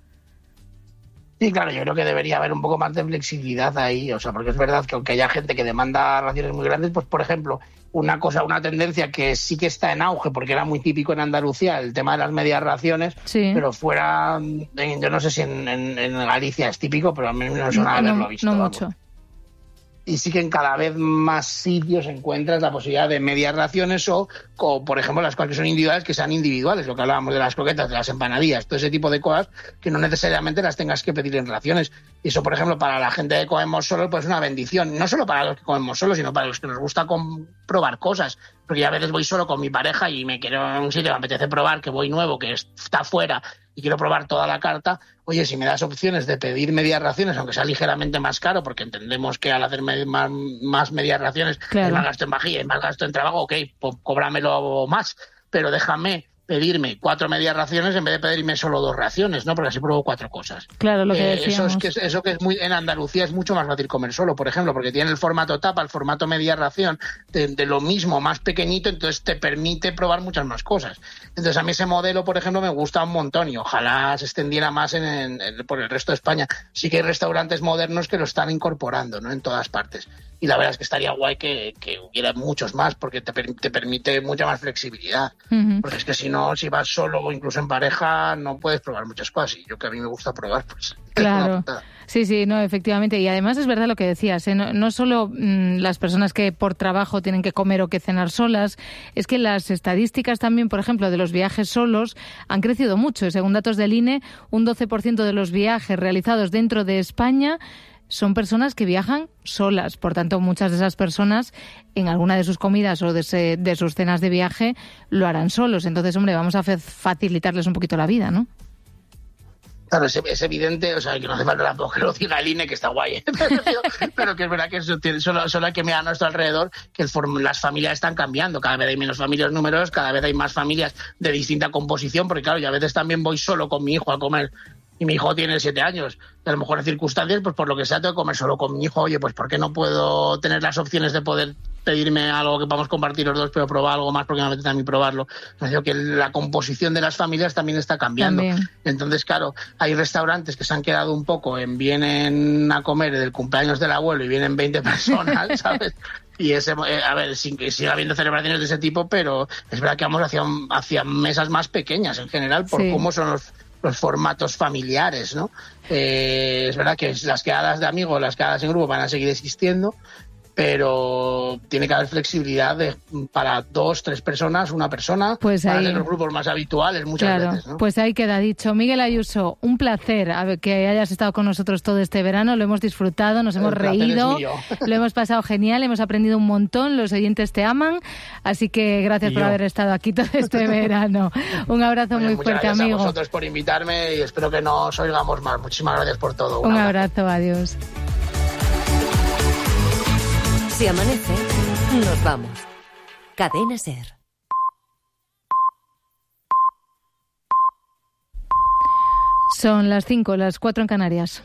Sí, claro, yo creo que debería haber un poco más de flexibilidad ahí, o sea, porque es verdad que aunque haya gente que demanda raciones muy grandes, pues por ejemplo, una tendencia que sí que está en auge, porque era muy típico en Andalucía, el tema de las medias raciones, pero fuera, yo no sé si en Galicia es típico, pero a mí no suena haberlo visto. No mucho. Y sí que en cada vez más sitios encuentras la posibilidad de medias raciones o por ejemplo, las cosas que son individuales, que sean individuales, lo que hablábamos de las croquetas, de las empanadillas, todo ese tipo de cosas que no necesariamente las tengas que pedir en raciones. Y eso, por ejemplo, para la gente que comemos solo, pues es una bendición. No solo para los que comemos solo, sino para los que nos gusta probar cosas. Porque yo a veces voy solo con mi pareja y me quiero en un sitio, me apetece probar, que voy nuevo, que está fuera y quiero probar toda la carta. Oye, si me das opciones de pedir medias raciones, aunque sea ligeramente más caro, porque entendemos que al hacer más medias raciones es más gasto en vajilla y más gasto en trabajo, ok, pues cóbramelo más. pero déjame pedirme 4 medias raciones en vez de pedirme solo 2 raciones, ¿no? Porque así pruebo 4 cosas. Claro, lo que decíamos. Eso que es muy en Andalucía es mucho más fácil comer solo, por ejemplo, porque tiene el formato tapa, el formato media ración, de lo mismo, más pequeñito, entonces te permite probar muchas más cosas. Entonces a mí ese modelo, por ejemplo, me gusta un montón y ojalá se extendiera más por el resto de España. Sí que hay restaurantes modernos que lo están incorporando, ¿no? En todas partes. Y la verdad es que estaría guay que hubiera muchos más, porque te permite mucha más flexibilidad. Uh-huh. Porque es que si no, si vas solo o incluso en pareja, no puedes probar muchas cosas. Y yo, que a mí me gusta probar, pues... Claro, sí, no, efectivamente. Y además es verdad lo que decías, ¿eh? No solo las personas que por trabajo tienen que comer o que cenar solas, es que las estadísticas también, por ejemplo, de los viajes solos han crecido mucho. Según datos del INE, un 12% de los viajes realizados dentro de España son personas que viajan solas. Por tanto, muchas de esas personas en alguna de sus comidas o de sus cenas de viaje lo harán solos. Entonces, hombre, vamos a facilitarles un poquito la vida, ¿no? Claro, es evidente, o sea, que no hace falta tampoco que lo diga el INE, que está guay, ¿eh? pero que es verdad que solo hay que mirar a nuestro alrededor, que las familias están cambiando, cada vez hay menos familias numerosas, cada vez hay más familias de distinta composición, porque claro, yo a veces también voy solo con mi hijo a comer, y mi hijo tiene 7 años, y a lo mejor en circunstancias, pues por lo que sea, tengo que comer solo con mi hijo. Oye, pues ¿por qué no puedo tener las opciones de poder pedirme algo que podamos compartir los dos, pero probar algo más porque me apetece a mí probarlo? Creo que la composición de las familias también está cambiando. Entonces, claro, hay restaurantes que se han quedado un poco vienen a comer del cumpleaños del abuelo y vienen 20 personas, ¿sabes? Y a ver, sigue habiendo celebraciones de ese tipo, pero es verdad que vamos hacia mesas más pequeñas en general por cómo son los formatos familiares, ¿no? Es verdad que las quedadas de amigos, las quedadas en grupo van a seguir existiendo, pero tiene que haber flexibilidad para 2, 3 personas, una persona, pues para hacer los grupos más habituales muchas veces, ¿no? Pues ahí queda dicho. Miguel Ayuso, un placer que hayas estado con nosotros todo este verano, lo hemos disfrutado, nos hemos reído, lo hemos pasado genial, hemos aprendido un montón, los oyentes te aman, así que gracias por haber estado aquí todo este verano. Un abrazo muy fuerte, amigo. Gracias a vosotros por invitarme y espero que nos oigamos más. Muchísimas gracias por todo. Un abrazo, adiós. Si amanece, nos vamos. Cadena SER. Son las 5, las 4 en Canarias.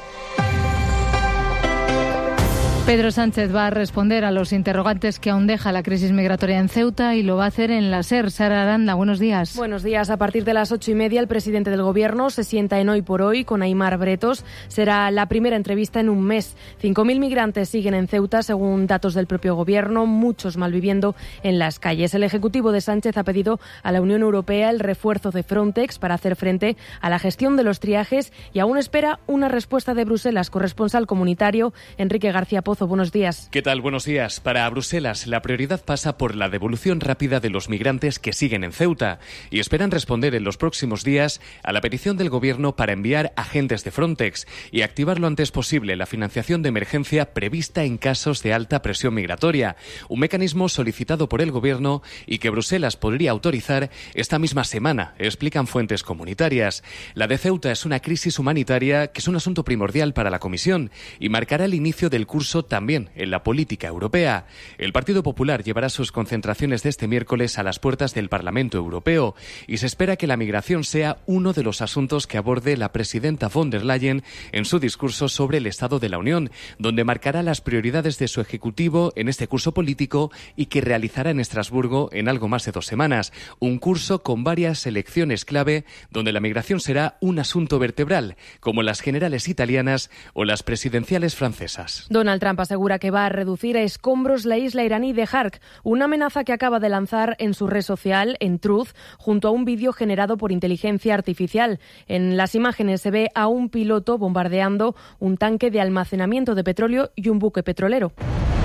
Pedro Sánchez va a responder a los interrogantes que aún deja la crisis migratoria en Ceuta y lo va a hacer en la SER. Sara Aranda, buenos días. Buenos días. A partir de las 8:30 el presidente del Gobierno se sienta en Hoy por Hoy con Aimar Bretos. Será la primera entrevista en un mes. 5.000 migrantes siguen en Ceuta, según datos del propio Gobierno, muchos malviviendo en las calles. El Ejecutivo de Sánchez ha pedido a la Unión Europea el refuerzo de Frontex para hacer frente a la gestión de los triajes y aún espera una respuesta de Bruselas. Corresponsal comunitario Enrique García Pozo, buenos días. ¿Qué tal? Buenos días. Para Bruselas, la prioridad pasa por la devolución rápida de los migrantes que siguen en Ceuta y esperan responder en los próximos días a la petición del Gobierno para enviar agentes de Frontex y activar lo antes posible la financiación de emergencia prevista en casos de alta presión migratoria, un mecanismo solicitado por el Gobierno y que Bruselas podría autorizar esta misma semana, explican fuentes comunitarias. La de Ceuta es una crisis humanitaria que es un asunto primordial para la Comisión y marcará el inicio del curso también en la política europea. El Partido Popular llevará sus concentraciones de este miércoles a las puertas del Parlamento Europeo y se espera que la migración sea uno de los asuntos que aborde la presidenta von der Leyen en su discurso sobre el Estado de la Unión, donde marcará las prioridades de su ejecutivo en este curso político y que realizará en Estrasburgo en algo más de 2 semanas. Un curso con varias elecciones clave donde la migración será un asunto vertebral, como las generales italianas o las presidenciales francesas. Donald Trump asegura que va a reducir a escombros la isla iraní de Hark, una amenaza que acaba de lanzar en su red social, en Truth, junto a un vídeo generado por inteligencia artificial. En las imágenes se ve a un piloto bombardeando un tanque de almacenamiento de petróleo y un buque petrolero.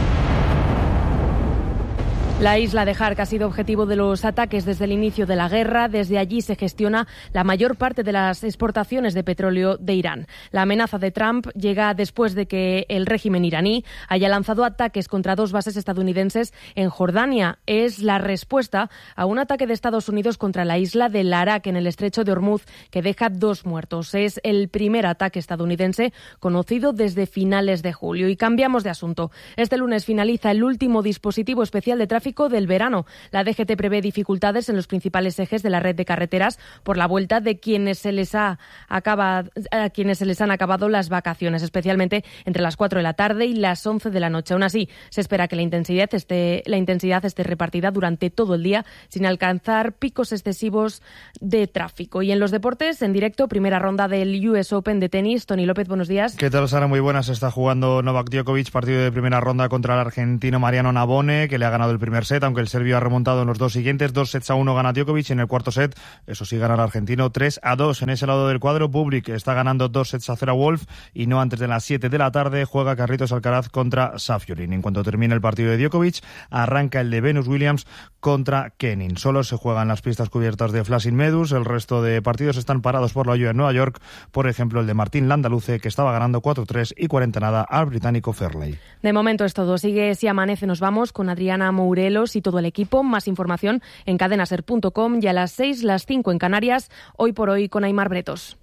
La isla de Hark ha sido objetivo de los ataques desde el inicio de la guerra. Desde allí se gestiona la mayor parte de las exportaciones de petróleo de Irán. La amenaza de Trump llega después de que el régimen iraní haya lanzado ataques contra 2 bases estadounidenses en Jordania. Es la respuesta a un ataque de Estados Unidos contra la isla de Larak en el estrecho de Hormuz, que deja 2 muertos. Es el primer ataque estadounidense conocido desde finales de julio. Y cambiamos de asunto. Este lunes finaliza el último dispositivo especial de tráfico tráfico del verano. La DGT prevé dificultades en los principales ejes de la red de carreteras por la vuelta de quienes se les han acabado las vacaciones, especialmente entre las 4 de la tarde y las 11 de la noche. Aún así, se espera que la intensidad esté repartida durante todo el día sin alcanzar picos excesivos de tráfico. Y en los deportes, en directo, primera ronda del US Open de tenis. Tony López, buenos días. ¿Qué tal, Sara? Muy buenas. Está jugando Novak Djokovic, partido de primera ronda contra el argentino Mariano Navone, que le ha ganado el primer set, aunque el serbio ha remontado en los dos siguientes. 2-1 gana Djokovic, y en el cuarto set, eso sí, gana el argentino 3-2. En ese lado del cuadro, Bublik está ganando 2-0 a Wolf, y no antes de las 7 de la tarde juega Carlitos Alcaraz contra Safiullin. En cuanto termine el partido de Djokovic, arranca el de Venus Williams contra Kenin. Solo se juegan las pistas cubiertas de Flushing Meadows. El resto de partidos están parados por la lluvia en Nueva York. Por ejemplo, el de Martín Landaluce, que estaba ganando 4-3 y 40 al británico Fairley. De momento es todo. Sigue Si Amanece Nos Vamos con Adriana Mourelos y todo el equipo. Más información en cadenaser.com, y a las 6, las 5 en Canarias, Hoy por Hoy con Aimar Bretos.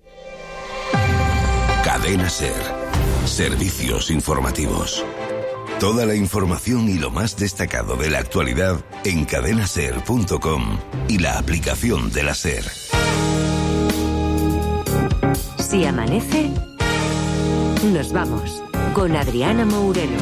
Cadena Ser. Servicios informativos. Toda la información y lo más destacado de la actualidad en cadenaser.com y la aplicación de la Ser. Si amanece, nos vamos con Adriana Mourelos.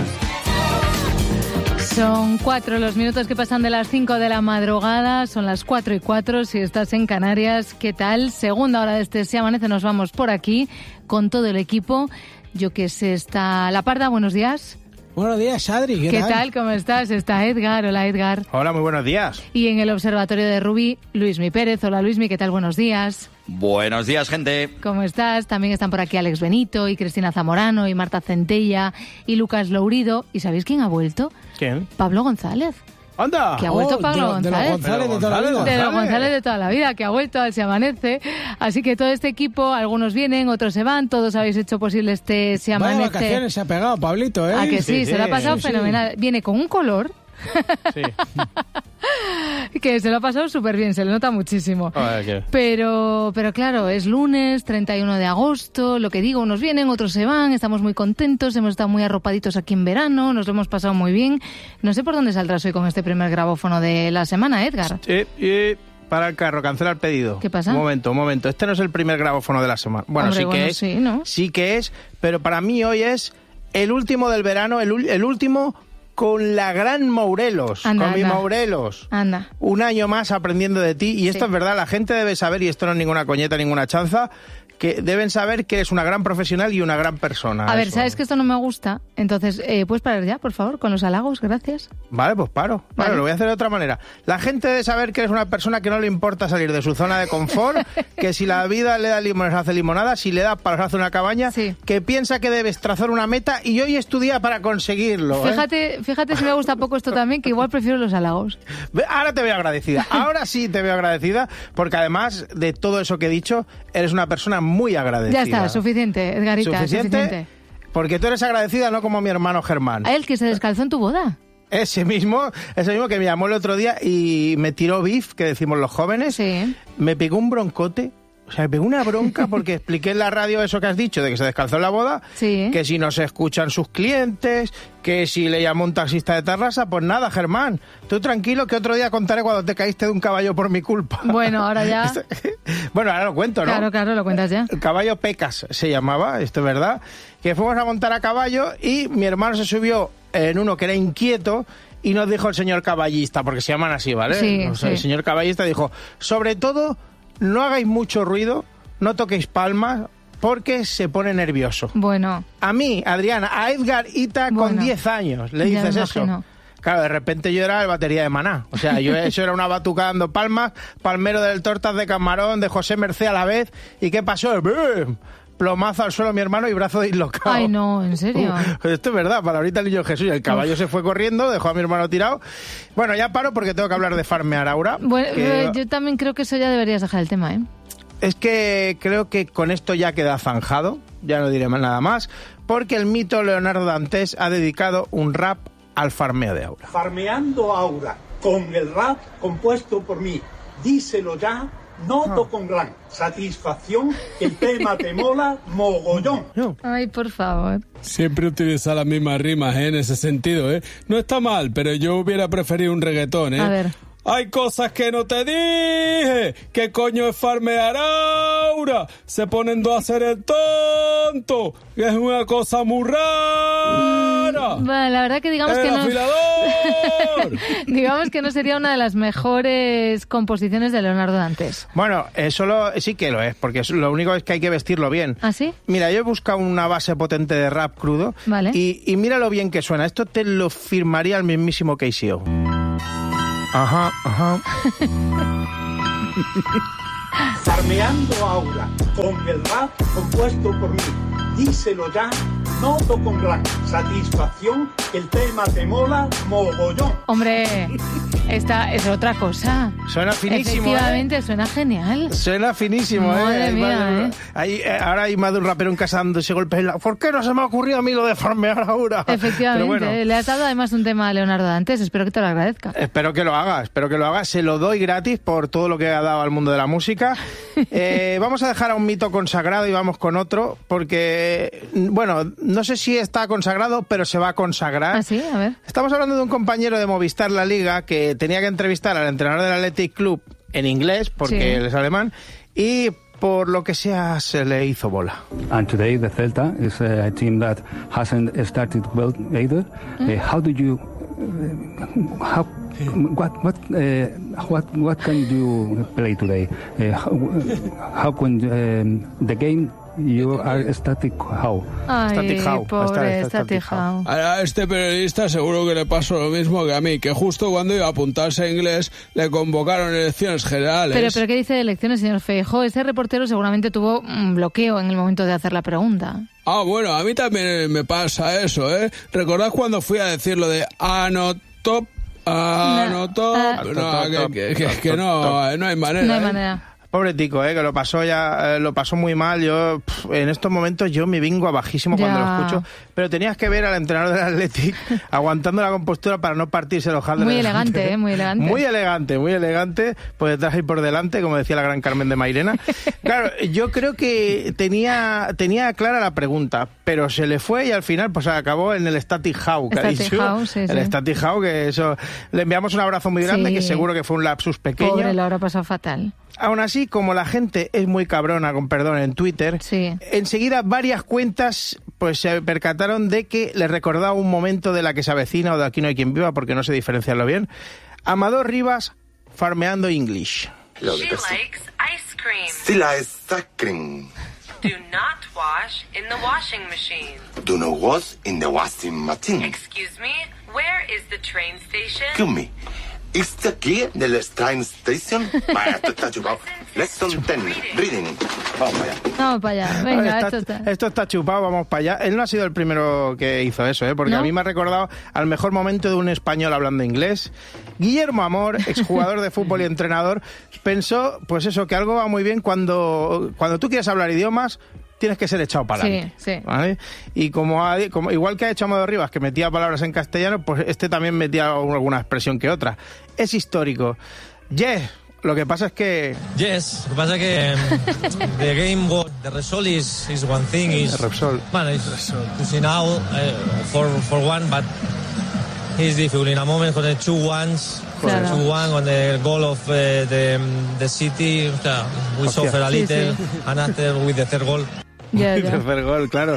Son 4 los minutos que pasan de las 5 de la madrugada, son las 4:04 si estás en Canarias. ¿Qué tal? Segunda hora de este Si Amanece, nos vamos por aquí con todo el equipo. Yo que sé, está La Parda, buenos días. Buenos días, Adri. ¿Qué tal? ¿Cómo estás? Está Edgar. Hola, Edgar. Hola, muy buenos días. Y en el Observatorio de Rubí, Luismi Pérez. Hola, Luismi. ¿Qué tal? Buenos días. Buenos días, gente. ¿Cómo estás? También están por aquí Alex Benito y Cristina Zamorano y Marta Centella y Lucas Lourido. ¿Y sabéis quién ha vuelto? ¿Quién? Pablo González. ¡Anda! Que ha vuelto Pablo González. De los González de toda la vida. De los González de toda la vida, que ha vuelto al Se Amanece. Así que todo este equipo, algunos vienen, otros se van, todos habéis hecho posible este Se Amanece. Vaya vacaciones se ha pegado, Pablito, ¿eh? ¿A que sí? Se lo ha pasado fenomenal. Viene con un color... Sí. Que se lo ha pasado súper bien, se le nota muchísimo. Pero claro, es lunes, 31 de agosto, lo que digo, unos vienen, otros se van, estamos muy contentos, hemos estado muy arropaditos aquí en verano, nos lo hemos pasado muy bien. No sé por dónde saldrás hoy con este primer grabófono de la semana, Edgar. Sí, para el carro, cancela el pedido. ¿Qué pasa? Un momento, este no es el primer grabófono de la semana. Bueno, Hombre, sí que es, pero para mí hoy es el último del verano, el último... con la gran Mourelos, mi Mourelos. Anda. Un año más aprendiendo de ti. Y esto es verdad, la gente debe saber, y esto no es ninguna coñeta, ninguna chanza, que deben saber que eres una gran profesional y una gran persona. A ver, ¿sabes que esto no me gusta? Entonces, ¿puedes parar ya, por favor, con los halagos? Gracias. Vale, pues paro. Vale. Lo voy a hacer de otra manera. La gente debe saber que eres una persona que no le importa salir de su zona de confort, que si la vida le da limones hace limonada, si le da palos hace una cabaña, que piensa que debes trazar una meta y hoy estudia para conseguirlo. Fíjate si me gusta poco esto también, que igual prefiero los halagos. Ahora te veo agradecida. Ahora sí te veo agradecida, porque además de todo eso que he dicho, eres una persona muy agradecida. Ya está, suficiente, Edgarita. Suficiente. Porque tú eres agradecida, no como mi hermano Germán. ¿A él que se descalzó en tu boda? Ese mismo que me llamó el otro día y me tiró beef, que decimos los jóvenes. Sí. Me pegó un broncote. O sea, me pegó una bronca porque expliqué en la radio eso que has dicho, de que se descalzó en la boda, que si no se escuchan sus clientes, que si le llamó un taxista de Tarrasa, pues nada, Germán, tú tranquilo que otro día contaré cuando te caíste de un caballo por mi culpa. Bueno, ahora ya... Bueno, ahora lo cuento, ¿no? Claro, lo cuentas ya. El caballo Pecas se llamaba, esto es verdad, que fuimos a montar a caballo y mi hermano se subió en uno que era inquieto y nos dijo el señor caballista, porque se llaman así, ¿vale? Sí, o sea, el señor caballista dijo, sobre todo... no hagáis mucho ruido, no toquéis palmas, porque se pone nervioso. Bueno. A mí, Adriana, a Edgar Ita con 10 años, le dices eso. Claro, de repente yo era el batería de Maná. O sea, eso era una batucada dando palmas, palmero del Tortas de Camarón, de José Mercé a la vez. ¿Y qué pasó? ¡Bum! Plomazo al suelo mi hermano y brazo dislocado. Ay, no, ¿en serio? Esto es verdad, para ahorita el niño Jesús. El caballo se fue corriendo, dejó a mi hermano tirado. Bueno, ya paro porque tengo que hablar de farmear Aura. Bueno, yo también creo que eso ya deberías dejar el tema, ¿eh? Es que creo que con esto ya queda zanjado, ya no diré nada más, porque el mito Leonardo Dantes ha dedicado un rap al farmeo de Aura. Farmeando Aura, con el rap compuesto por mí. Díselo ya, Noto con gran satisfacción que el tema te mola mogollón. Ay, por favor. Siempre utiliza las mismas rimas, en ese sentido, ¿eh? No está mal, pero yo hubiera preferido un reggaetón, ¿eh? A ver. Hay cosas que no te dije. ¿Qué coño es farmear ahora? Se ponen dos a hacer el tonto. Es una cosa muy rara. Bueno, la verdad que digamos que no. Digamos que no sería una de las mejores composiciones de Leonardo Dantes. Bueno, sí que lo es, porque lo único es que hay que vestirlo bien. ¿Ah, sí? Mira, yo he buscado una base potente de rap crudo. Vale. Y mira lo bien que suena. Esto te lo firmaría el mismísimo KCO. Ajá. Farmeando ahora con el rap compuesto por mí. Díselo ya, noto con gran satisfacción que el tema te mola mogollón. Hombre, esta es otra cosa. Suena finísimo. Efectivamente, suena genial. Suena finísimo, Madre mía, ahora hay más de un rapero en casa dándose golpes en la... ¿Por qué no se me ha ocurrido a mí lo de farmear ahora? Efectivamente. Bueno. Le has dado además un tema a Leonardo Dantes. Espero que te lo agradezca. Espero que lo haga. Se lo doy gratis por todo lo que ha dado al mundo de la música. Vamos a dejar a un mito consagrado y vamos con otro, porque, bueno, no sé si está consagrado, pero se va a consagrar. ¿Ah, sí? A ver. Estamos hablando de un compañero de Movistar La Liga que tenía que entrevistar al entrenador del Athletic Club en inglés, porque él es alemán, y por lo que sea se le hizo bola. And today the Celta is a team that hasn't started well either. How do you what can you play today? How can the game you are static how? Ay, pobre static how. A este periodista seguro que le pasó lo mismo que a mí, que justo cuando iba a apuntarse a inglés le convocaron elecciones generales. Pero ¿qué dice de elecciones, señor Feijóo? Ese reportero seguramente tuvo un bloqueo en el momento de hacer la pregunta. Ah, bueno, a mí también me pasa eso, ¿eh? ¿Recordad cuando fui a decir lo de anotop? No hay manera. No hay manera. Pobre tico, que lo pasó muy mal. Yo, en estos momentos, yo me vengo a bajísimo cuando lo escucho. Pero tenías que ver al entrenador del Athletic aguantando la compostura para no partirse el ojal. Muy elegante, muy elegante. Muy elegante, por detrás y por delante, como decía la gran Carmen de Mairena. Claro, yo creo que tenía clara la pregunta, pero se le fue y al final pues acabó en el static how, que ha dicho. El static how, que eso... Le enviamos un abrazo muy grande, que seguro que fue un lapsus pequeño. Pobre, lo habrá pasado fatal. Aún así, como la gente es muy cabrona, con perdón, en Twitter, enseguida varias cuentas pues se percataron de que le recordaba un momento de La que se avecina o de Aquí no hay quien viva, porque no sé diferenciarlo bien. Amador Rivas farmeando English. She likes ice cream. She likes ice cream. Do not wash in the washing machine. Do not wash in the washing machine. Excuse me, where is the train station? Excuse me. ¿Es aquí de la train station? Vaya, esto está chupado. Lesson 10, reading. Vamos para allá. Vamos para allá. Venga, esto está chupado, vamos para allá. Él no ha sido el primero que hizo eso, porque a mí me ha recordado al mejor momento de un español hablando inglés. Guillermo Amor, exjugador de fútbol y entrenador, pensó, pues eso, que algo va muy bien cuando tú quieres hablar idiomas, tienes que ser echado para adelante. Sí. ¿Vale? Y como igual que ha hecho Amador Rivas, que metía palabras en castellano, pues este también metía alguna expresión que otra. Es histórico. Lo que pasa es que... Yes, lo que pasa es que the game, the result is one thing. Repsol. Bueno, it's now for one, but it's difficult. In a moment con the 2-1, con the goal of the City, we suffer a little, and after with the third goal. Tercer gol, claro.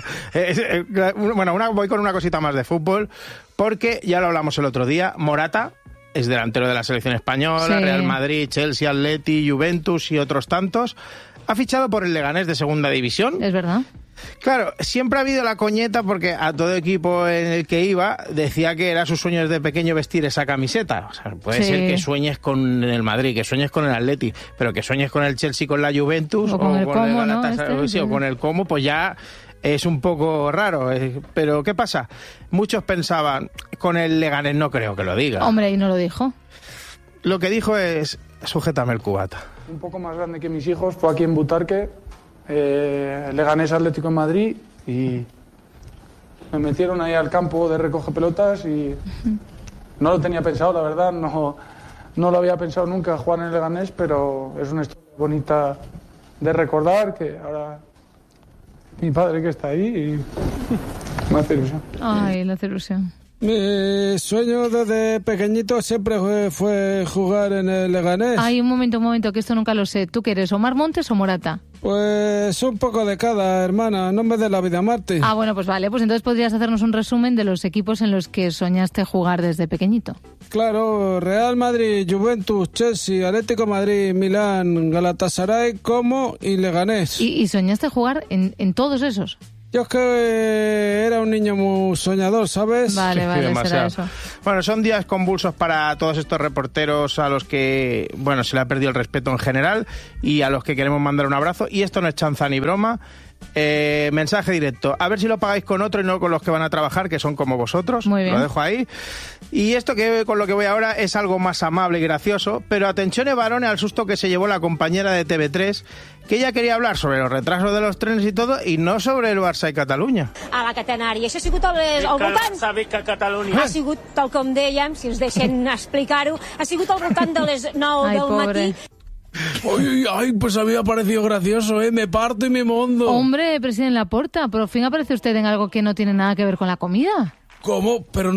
Bueno, voy con una cosita más de fútbol, porque ya lo hablamos el otro día. Morata es delantero de la selección española, Real Madrid, Chelsea, Atleti, Juventus y otros tantos. Ha fichado por el Leganés de segunda división. Es verdad. Claro, siempre ha habido la coñeta porque a todo equipo en el que iba decía que era su sueño desde pequeño vestir esa camiseta. O sea, puede ser que sueñes con el Madrid, que sueñes con el Atleti, pero que sueñes con el Chelsea, con la Juventus o con el Como, o con el Como, pues ya es un poco raro. Pero ¿qué pasa? Muchos pensaban, con el Leganés no creo que lo diga. Hombre, y no lo dijo. Lo que dijo es, sujétame el cubata. Un poco más grande que mis hijos, fue aquí en Butarque, Leganés Atlético en Madrid, y me metieron ahí al campo de recoge pelotas y no lo tenía pensado, la verdad, no lo había pensado nunca jugar en el Leganés, pero es una historia Bonita de recordar, que ahora mi padre que está ahí y me hace ilusión. Ay, le hace ilusión. Mi sueño desde pequeñito siempre fue jugar en el Leganés. Ay, un momento, que esto nunca lo sé. ¿Tú qué eres, Omar Montes o Morata? Pues un poco de cada, hermana, no me des la vida, Marti. Ah, bueno, pues vale, pues entonces podrías hacernos un resumen de los equipos en los que soñaste jugar desde pequeñito. Claro, Real Madrid, Juventus, Chelsea, Atlético Madrid, Milán, Galatasaray, Como y Leganés. ¿Y soñaste jugar en todos esos? Yo es que era un niño muy soñador, ¿sabes? Vale, será eso. Bueno, son días convulsos para todos estos reporteros a los que, bueno, se le ha perdido el respeto en general y a los que queremos mandar un abrazo. Y esto no es chanza ni broma. Mensaje directo. A ver si lo pagáis con otro y no con los que van a trabajar, que son como vosotros. Muy bien. Lo dejo ahí. Y esto que con lo que voy ahora es algo más amable y gracioso, pero atención varone al susto que se llevó la compañera de TV3, que ella quería hablar sobre los retrasos de los trenes y todo, y no sobre el Barça i Catalunya. A la catenària. Això ha sigut al voltant... Sabe que Catalunya... Ha sigut, tal com dèiem, si ens deixen explicar-ho, ha sigut al voltant de les 9 Ay, del pobre. matí. Ay, pues a mí me ha parecido gracioso, me parto y me mondo. Hombre, presidente Laporta, por fin aparece usted en algo que no tiene nada que ver con la comida. ¿Cómo? Pero